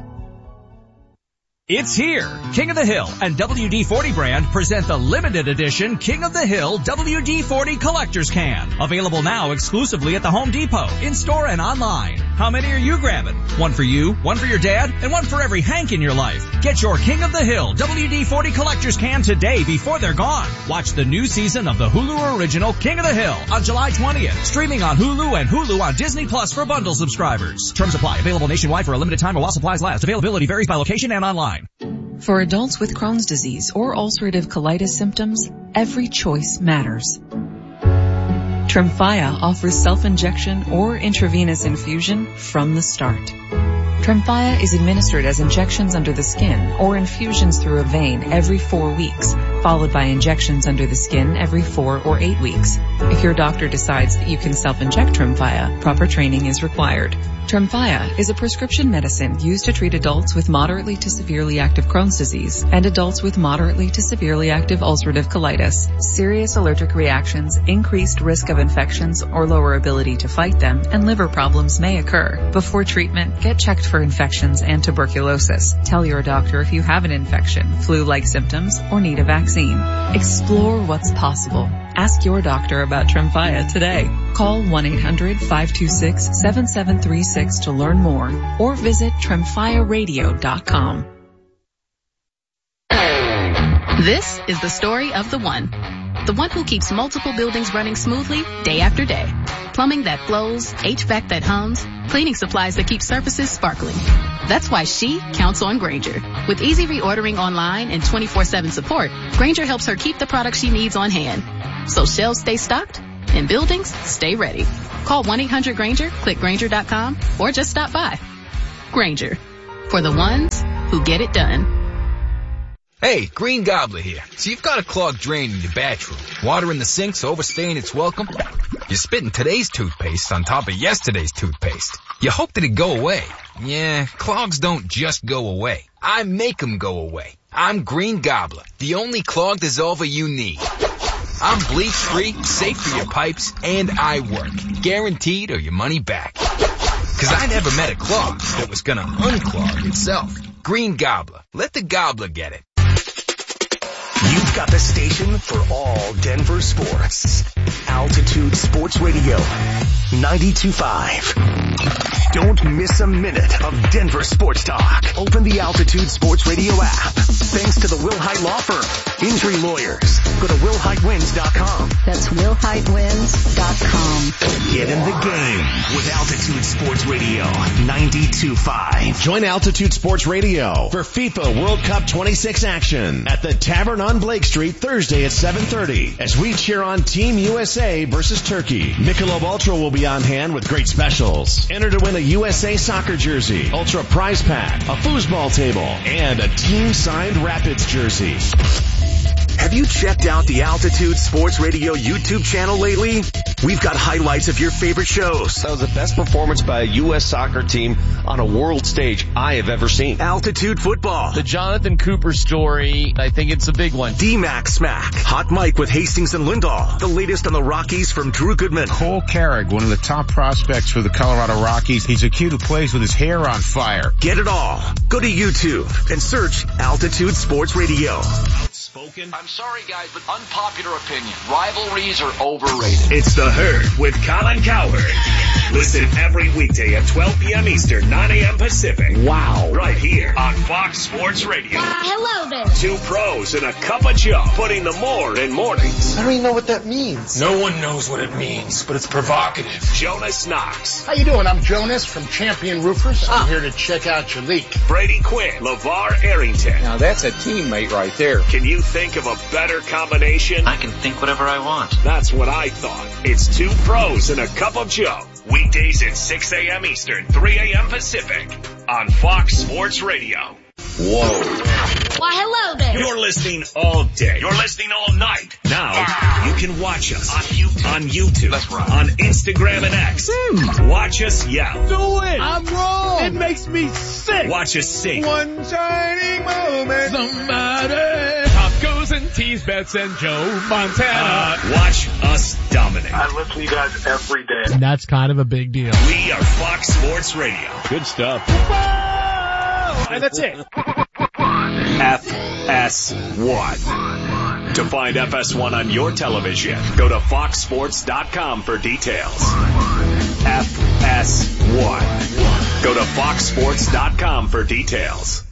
It's here. King of the Hill and W D forty brand present the limited edition King of the Hill W D forty Collector's Can. Available now exclusively at the Home Depot, in-store and online. How many are you grabbing? One for you, one for your dad, and one for every Hank in your life. Get your King of the Hill W D forty Collector's Can today before they're gone. Watch the new season of the Hulu original King of the Hill on July twentieth. Streaming on Hulu and Hulu on Disney Plus for bundle subscribers. Terms apply. Available nationwide for a limited time while supplies last. Availability varies by location and online. For adults with Crohn's disease or ulcerative colitis symptoms, every choice matters. Tremfya offers self-injection or intravenous infusion from the start. Tremfya is administered as injections under the skin or infusions through a vein every four weeks, followed by injections under the skin every four or eight weeks. If your doctor decides that you can self-inject Tremfya, proper training is required. Tremfya is a prescription medicine used to treat adults with moderately to severely active Crohn's disease and adults with moderately to severely active ulcerative colitis. Serious allergic reactions, increased risk of infections or lower ability to fight them, and liver problems may occur. Before treatment, get checked for infections and tuberculosis. Tell your doctor if you have an infection, flu-like symptoms, or need a vaccine. Explore what's possible. Ask your doctor about Tremfya today. Call one eight hundred five two six seven seven three six to learn more or visit tremfya radio dot com. This is the story of the one. The one who keeps multiple buildings running smoothly day after day. Plumbing that flows, H V A C that hums, cleaning supplies that keep surfaces sparkling. That's why she counts on Grainger. With easy reordering online and twenty-four seven support, Grainger helps her keep the products she needs on hand. So shelves stay stocked and buildings stay ready. Call one eight hundred Grainger, click Grainger dot com, or just stop by. Grainger, for the ones who get it done. Hey, Green Gobbler here. So you've got a clogged drain in your bathroom. Water in the sink's overstaying its welcome. You're spitting today's toothpaste on top of yesterday's toothpaste. You hope that it go away. Yeah, clogs don't just go away. I make them go away. I'm Green Gobbler, the only clog dissolver you need. I'm bleach-free, safe for your pipes, and I work. Guaranteed or your money back. Cause I never met a clog that was gonna unclog itself. Green Gobbler. Let the gobbler get it. You've got the station for all Denver sports. Altitude Sports Radio, ninety-two point five. Don't miss a minute of Denver sports talk. Open the Altitude Sports Radio app. Thanks to the Wilhite Law Firm. Injury lawyers. Go to will hite wins dot com. That's will hite wins dot com. Get in the game with Altitude Sports Radio, ninety-two point five. Join Altitude Sports Radio for FIFA World Cup twenty-six action at the Tavern on Blake Street Thursday at seven thirty as we cheer on Team U S A versus Turkey. Michelob Ultra will be on hand with great specials. Enter to win a U S A soccer jersey, Ultra prize pack, a foosball table, and a team-signed Rapids jersey. Have you checked out the Altitude Sports Radio YouTube channel lately? We've got highlights of your favorite shows. That was the best performance by a U S soccer team on a world stage I have ever seen. Altitude Football. The Jonathan Cooper story, I think it's a big one. D-Mac Smack. Hot Mike with Hastings and Lindahl. The latest on the Rockies from Drew Goodman. Cole Carrick, one of the top prospects for the Colorado Rockies. He's a kid who plays with his hair on fire. Get it all. Go to YouTube and search Altitude Sports Radio. Spoken. I'm sorry, guys, but unpopular opinion. Rivalries are overrated. It's The Herd with Colin Cowherd. Listen every weekday at twelve p.m. Eastern, nine a.m. Pacific. Wow. Right here on Fox Sports Radio. Uh, hello there. Two pros and a cup of Joe, putting the more in mornings. I don't even know what that means. No one knows what it means, but it's provocative. Jonas Knox. How you doing? I'm Jonas from Champion Roofers. I'm ah. here to check out your leak. Brady Quinn. LeVar Arrington. Now that's a teammate right there. Can you think of a better combination? I can think whatever I want. That's what I thought. It's two pros and a cup of Joe. Weekdays at six a.m. Eastern, three a.m. Pacific on Fox Sports Radio. Whoa. Why, hello there. You're listening all day. You're listening all night. Now, ah. you can watch us on YouTube. On YouTube. That's right. On Instagram and X. Hmm. Watch us yell. Do it. I'm wrong. It makes me sick. Watch us sing. One shining moment. Somebody. Tacos and teas, Bets and Joe Montana. Uh, watch us dominate. I listen to you guys every day. And that's kind of a big deal. We are Fox Sports Radio. Good stuff. And that's it. F S one. To find F S one on your television, go to fox sports dot com for details. F S one. Go to fox sports dot com for details.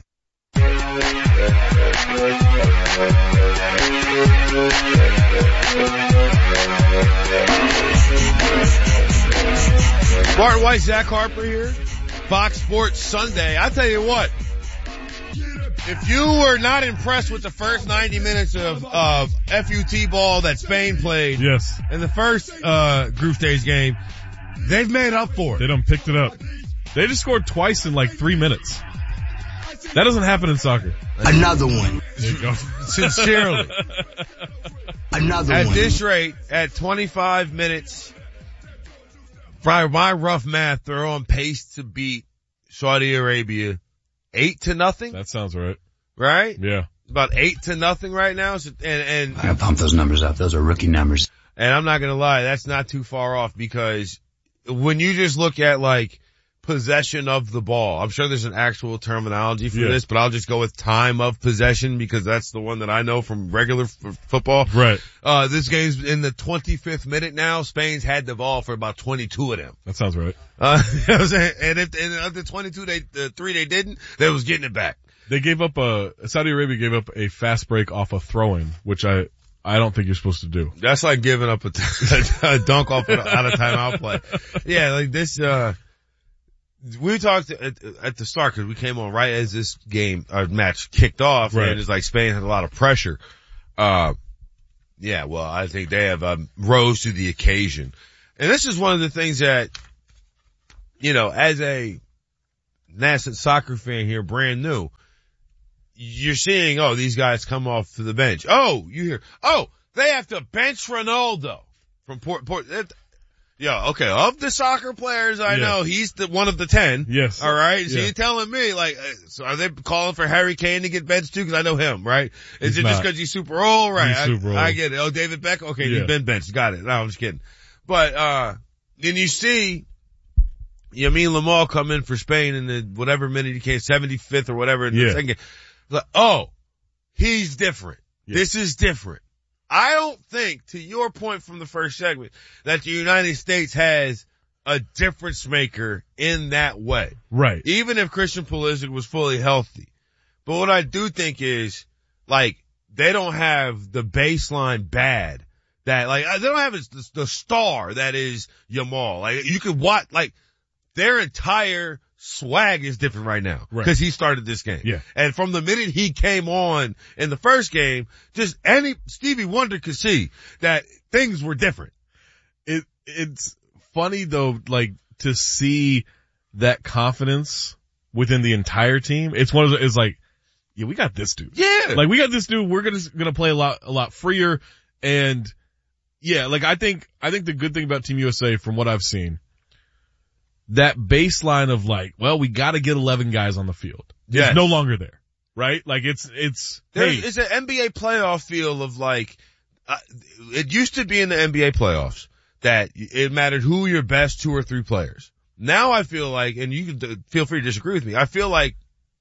Martin White, Zach Harper here. Fox Sports Sunday. I tell you what, if you were not impressed with the first ninety minutes of, of F U T ball that Spain played yes. in the first uh group stage game, they've made up for it. They done picked it up. They just scored twice in like three minutes. That doesn't happen in soccer. Another one. There you go. Sincerely. Another at one. At this rate, at twenty-five minutes, by my rough math, they're on pace to beat Saudi Arabia eight to nothing. That sounds right. Right? Yeah. About eight to nothing right now. So, and, and I gotta pump those numbers up. Those are rookie numbers. And I'm not gonna lie, that's not too far off because when you just look at like possession of the ball, I'm sure there's an actual terminology for yeah. this, but I'll just go with time of possession because that's the one that I know from regular f- football. Right. Uh, this game's in the twenty-fifth minute now. Spain's had the ball for about twenty-two of them. That sounds right. Uh, you know what I'm saying? And if, and of the twenty-two, they, the three they didn't, they was getting it back. They gave up a, Saudi Arabia gave up a fast break off a throw-in, which I, I don't think you're supposed to do. That's like giving up a, t- a dunk off a, out of timeout play. Yeah, like this, uh, we talked at, at the start because we came on right as this game, our match kicked off, right. and it's like Spain had a lot of pressure. Uh, yeah, well, I think they have um, rose to the occasion. And this is one of the things that, you know, as a nascent soccer fan here, brand new, you're seeing, oh, these guys come off to the bench. Oh, you hear, oh, they have to bench Ronaldo from Port, Port, yeah, okay, of the soccer players I yeah. know, he's the one of the ten. Yes. All right. So yeah. you're telling me, like, so are they calling for Harry Kane to get benched too? Cause I know him, right? Is he's it not. just cause he's super old? Right. He's I, super old. I get it. Oh, David Beckham? Okay, yeah. he's been benched. Got it. No, I'm just kidding. But, uh, then you see, Yamin Lamal come in for Spain in the whatever minute he came, seventy-fifth or whatever in the yeah. second game. Like, oh, he's different. Yeah. This is different. I don't think, to your point from the first segment, that the United States has a difference maker in that way. Right. Even if Christian Pulisic was fully healthy. But what I do think is, like, they don't have the baseline bad that, like, they don't have the, the star that is Yamal. Like, you could watch, like, their entire swag is different right now. Right. Cause he started this game. Yeah. And from the minute he came on in the first game, just any, Stevie Wonder could see that things were different. It, it's funny though, like, to see that confidence within the entire team. It's one of the, it's like, yeah, we got this dude. Yeah. Like, we got this dude. We're gonna, gonna play a lot, a lot freer. And yeah, like, I think, I think the good thing about Team U S A from what I've seen, that baseline of like, well, we gotta get eleven guys on the field. Yes. It's no longer there, right? Like it's, it's, There's, hey. it's an N B A playoff feel of like, uh, it used to be in the N B A playoffs that it mattered who your best two or three players. Now I feel like, and you can feel free to disagree with me, I feel like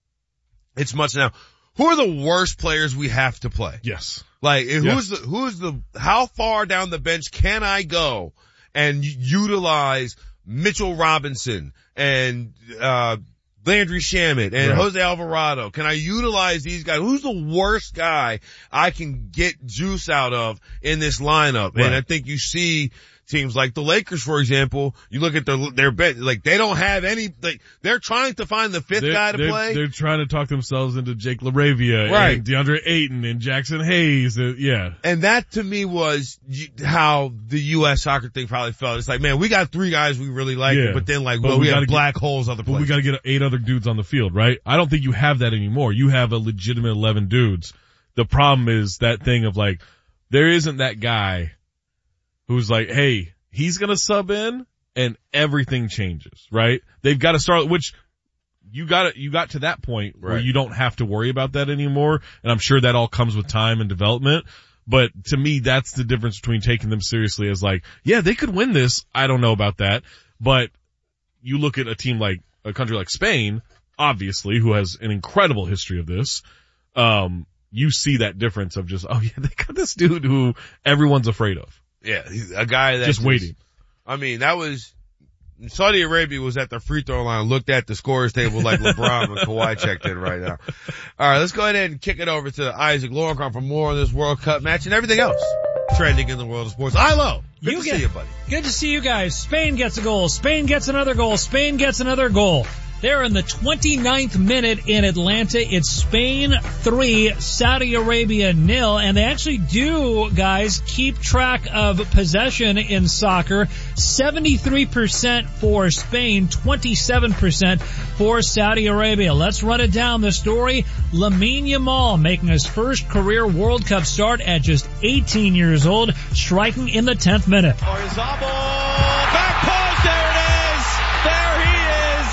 it's much now, who are the worst players we have to play? Yes. Like, who's yes. the, who's the, how far down the bench can I go and utilize Mitchell Robinson and, uh, Landry Shamet and right. Jose Alvarado? Can I utilize these guys? Who's the worst guy I can get juice out of in this lineup? Right. And I think you see teams like the Lakers, for example, you look at their, their bench, like they don't have any, like they're trying to find the fifth they're, guy to they're, play. They're trying to talk themselves into Jake LaRavia right. and DeAndre Ayton and Jackson Hayes. Uh, yeah. And that to me was how the U S soccer thing probably felt. It's like, man, we got three guys we really like, yeah. but then like, but well, we, we have get, black holes other But places. we gotta get eight other dudes on the field, right? I don't think you have that anymore. You have a legitimate eleven dudes. The problem is that thing of like, there isn't that guy who's like, hey, he's gonna sub in and everything changes, right? They've got to start, which you got you got to that point where right. you don't have to worry about that anymore. And I'm sure that all comes with time and development. But to me, that's the difference between taking them seriously as like, yeah, they could win this. I don't know about that. But you look at a team like a country like Spain, obviously, who has an incredible history of this. Um, you see that difference of just, oh yeah, they got this dude who everyone's afraid of. Yeah, he's a guy that's just waiting. I mean, that was, Saudi Arabia was at the free throw line, looked at the scorers table like LeBron and Kawhi checked in right now. All right, let's go ahead and kick it over to Isaac Lowenkron for more on this World Cup match and everything else trending in the world of sports. Ilo, good you to get, see you, buddy. Good to see you guys. Spain gets a goal. Spain gets another goal. Spain gets another goal. They're in the twenty-ninth minute in Atlanta. It's Spain three, Saudi Arabia nil. And they actually do, guys, keep track of possession in soccer. seventy-three percent for Spain, twenty-seven percent for Saudi Arabia. Let's run it down. The story, Lamine Yamal making his first career World Cup start at just eighteen years old, striking in the tenth minute. Oyarzabal, back post, there it is! There he is!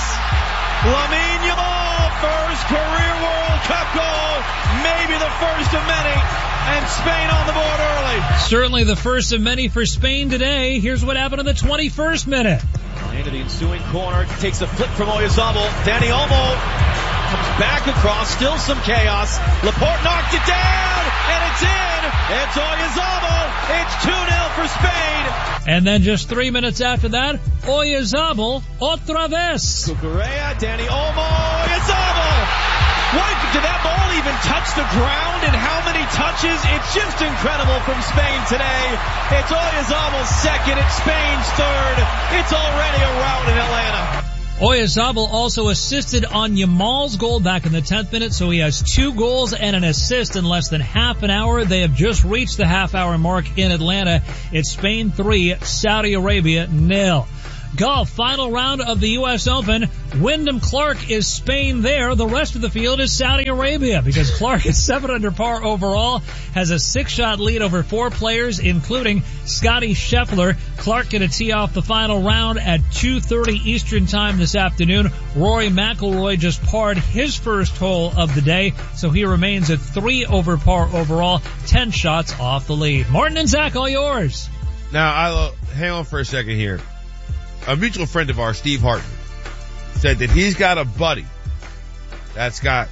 Lamine Yamal, first career World Cup goal, maybe the first of many, and Spain on the board early. Certainly the first of many for Spain today. Here's what happened in the twenty-first minute. Into the ensuing corner, takes a flick from Oyarzabal. Dani Olmo comes back across, still some chaos. Laporte knocked it down, and it's in. It's Oyarzabal. It's two nil for Spain. And then just three minutes after that, Oyarzabal otra vez. Cucurella, Dani Olmo, Oyarzabal. What, did that ball even touch the ground, and how many touches? It's just incredible from Spain today. It's Oyarzabal's second, it's Spain's third. It's already a rout in Atlanta. Oyarzabal also assisted on Yamal's goal back in the tenth minute, so he has two goals and an assist in less than half an hour. They have just reached the half-hour mark in Atlanta. It's Spain three, Saudi Arabia nil. Golf, final round of the U S Open. Wyndham Clark is Spain there. The rest of the field is Saudi Arabia because Clark is seven under par overall, has a six-shot lead over four players, including Scotty Scheffler. Clark going to tee off the final round at two thirty Eastern time this afternoon. Rory McIlroy just parred his first hole of the day, so he remains at three over par overall, ten shots off the lead. Martin and Zach, all yours. Now, I hang on for a second here. A mutual friend of ours, Steve Hartman, said that he's got a buddy that's got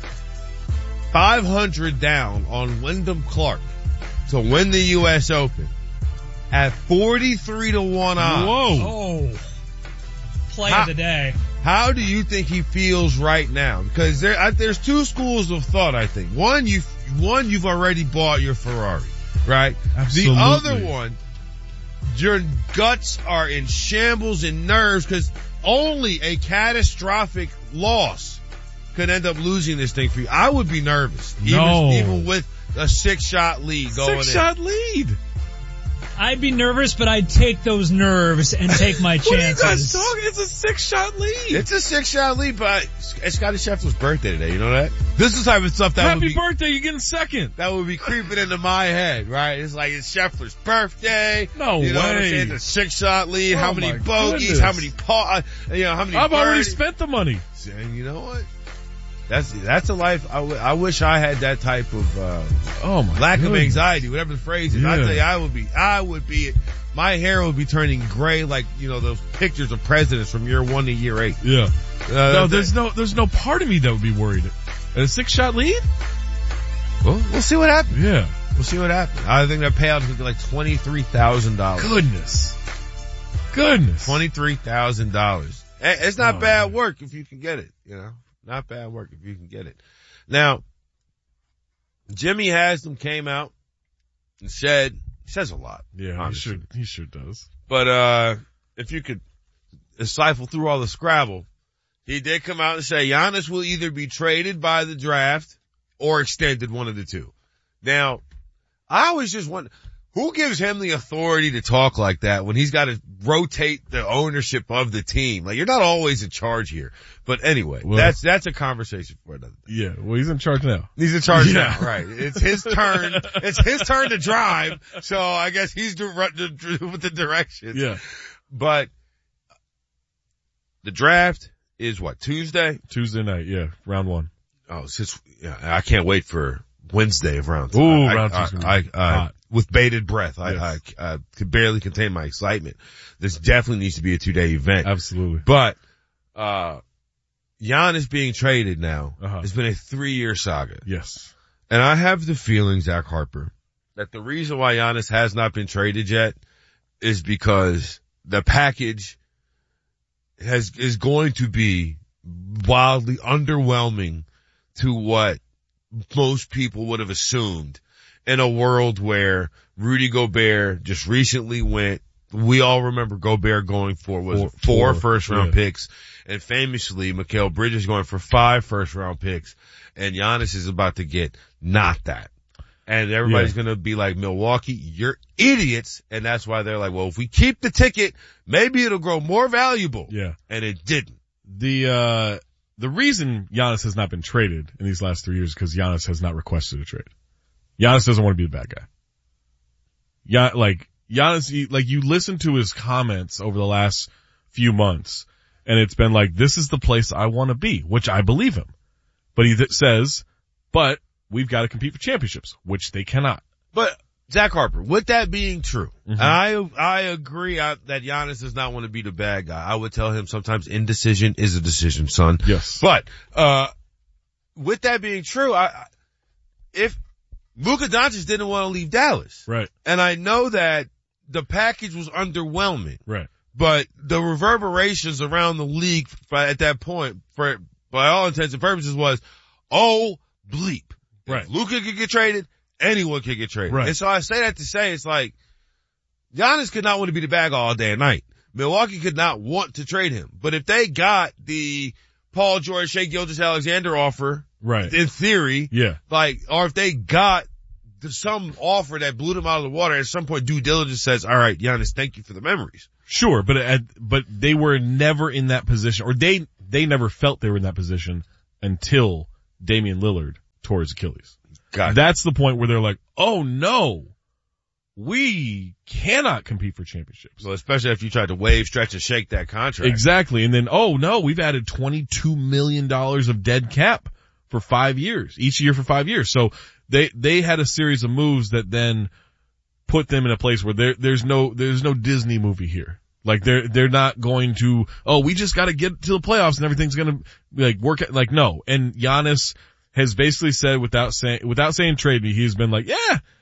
five hundred down on Wyndham Clark to win the U S Open at forty-three to one odds. Whoa. Oh. Play how, of the day. How do you think he feels right now? Because there, I, there's two schools of thought, I think. One, you've, one, you've already bought your Ferrari, right? Absolutely. The other one, your guts are in shambles and nerves because only a catastrophic loss could end up losing this thing for you. I would be nervous. No. Even, even with a six-shot lead going in. Six-shot lead. I'd be nervous, but I'd take those nerves and take my chances. What are you guys talking? It's a six-shot lead. It's a six-shot lead, but it's Scotty Scheffler's birthday today. You know that? This is the type of stuff that Happy would be... Happy birthday, you're getting second. That would be creeping into my head, right? It's like it's Scheffler's birthday. No you know way. What I'm saying? The six-shot lead. Oh how many bogeys? Goodness. How many pa- You know, how many I've birdies. already spent the money. And you know what? That's that's a life. I, w- I wish I had that type of uh, oh my lack goodness. of anxiety, whatever the phrase is. Yeah. I tell you, I would be, I would be, my hair would be turning gray like you know those pictures of presidents from year one to year eight. Yeah. Uh, no, there's no, there's no part of me that would be worried. At a six shot lead? Well, we'll see what happens. Yeah, we'll see what happens. I think that payout is going to be like twenty three thousand dollars. Goodness, goodness, twenty three thousand dollars. It's not oh, bad man. work if you can get it. You know. Not bad work if you can get it. Now, Jimmy Haslam came out and said, he says a lot. Yeah, honestly. he sure, he sure does. But, uh, if you could decipher through all the Scrabble, he did come out and say Giannis will either be traded by the draft or extended, one of the two. Now, I always just wonder, who gives him the authority to talk like that when he's got to rotate the ownership of the team? Like, you're not always in charge here. But anyway, well, that's, that's a conversation for another day. Yeah, well, he's in charge now. He's in charge yeah. now, right. It's his turn. It's his turn to drive. So I guess he's the, with the direction. Yeah. But the draft is what, Tuesday? Tuesday night, yeah, round one. Oh, since, yeah, I can't wait for Wednesday of round two. Ooh, I, round I, two. I, I, with bated breath, I, yes. I, I could barely contain my excitement. This definitely needs to be a two-day event. Absolutely. But, uh, Giannis being traded now uh-huh. has been a three-year saga. Yes. And I have the feeling, Zach Harper, that the reason why Giannis has not been traded yet is because the package has, is going to be wildly underwhelming to what most people would have assumed in a world where Rudy Gobert just recently went, we all remember Gobert going for was four, four first round yeah. picks, and famously Mikal Bridges going for five first round picks, and Giannis is about to get not that. And everybody's yeah. gonna be like, Milwaukee, you're idiots, and that's why they're like, well, if we keep the ticket, maybe it'll grow more valuable. Yeah. And it didn't. The, uh, the reason Giannis has not been traded in these last three years is because Giannis has not requested a trade. Giannis doesn't want to be the bad guy. Yeah, like, Giannis, like, you listen to his comments over the last few months, and it's been like, this is the place I want to be, which I believe him. But he th- says, but we've got to compete for championships, which they cannot. But, Zach Harper, with that being true, mm-hmm. I I agree I, that Giannis does not want to be the bad guy. I would tell him sometimes indecision is a decision, son. Yes. But, uh, with that being true, I, if Luka Doncic didn't want to leave Dallas. Right. And I know that the package was underwhelming. Right. But the reverberations around the league at that point, for by all intents and purposes, was, oh, bleep. Right. If Luka could get traded, anyone could get traded. Right. And so I say that to say it's like, Giannis could not want to be the bad guy all day and night. Milwaukee could not want to trade him. But if they got the Paul George, Shai Gilgeous-Alexander offer, right, in theory, yeah, like, or if they got the, some offer that blew them out of the water, at some point due diligence says, all right, Giannis, thank you for the memories. Sure, but at, but they were never in that position, or they they never felt they were in that position until Damian Lillard tore his Achilles. Gotcha. That's the point where they're like, oh no, we cannot compete for championships. Well, especially if you tried to wave, stretch, and shake that contract. Exactly, and then, oh no, we've added twenty-two million dollars of dead cap for five years, each year for five years. So they they had a series of moves that then put them in a place where there there's no there's no Disney movie here. Like they're, they're not going to, oh, we just gotta get to the playoffs and everything's gonna, like, work, like, no. And Giannis has basically said without saying, without saying trade me, he's been like, yeah,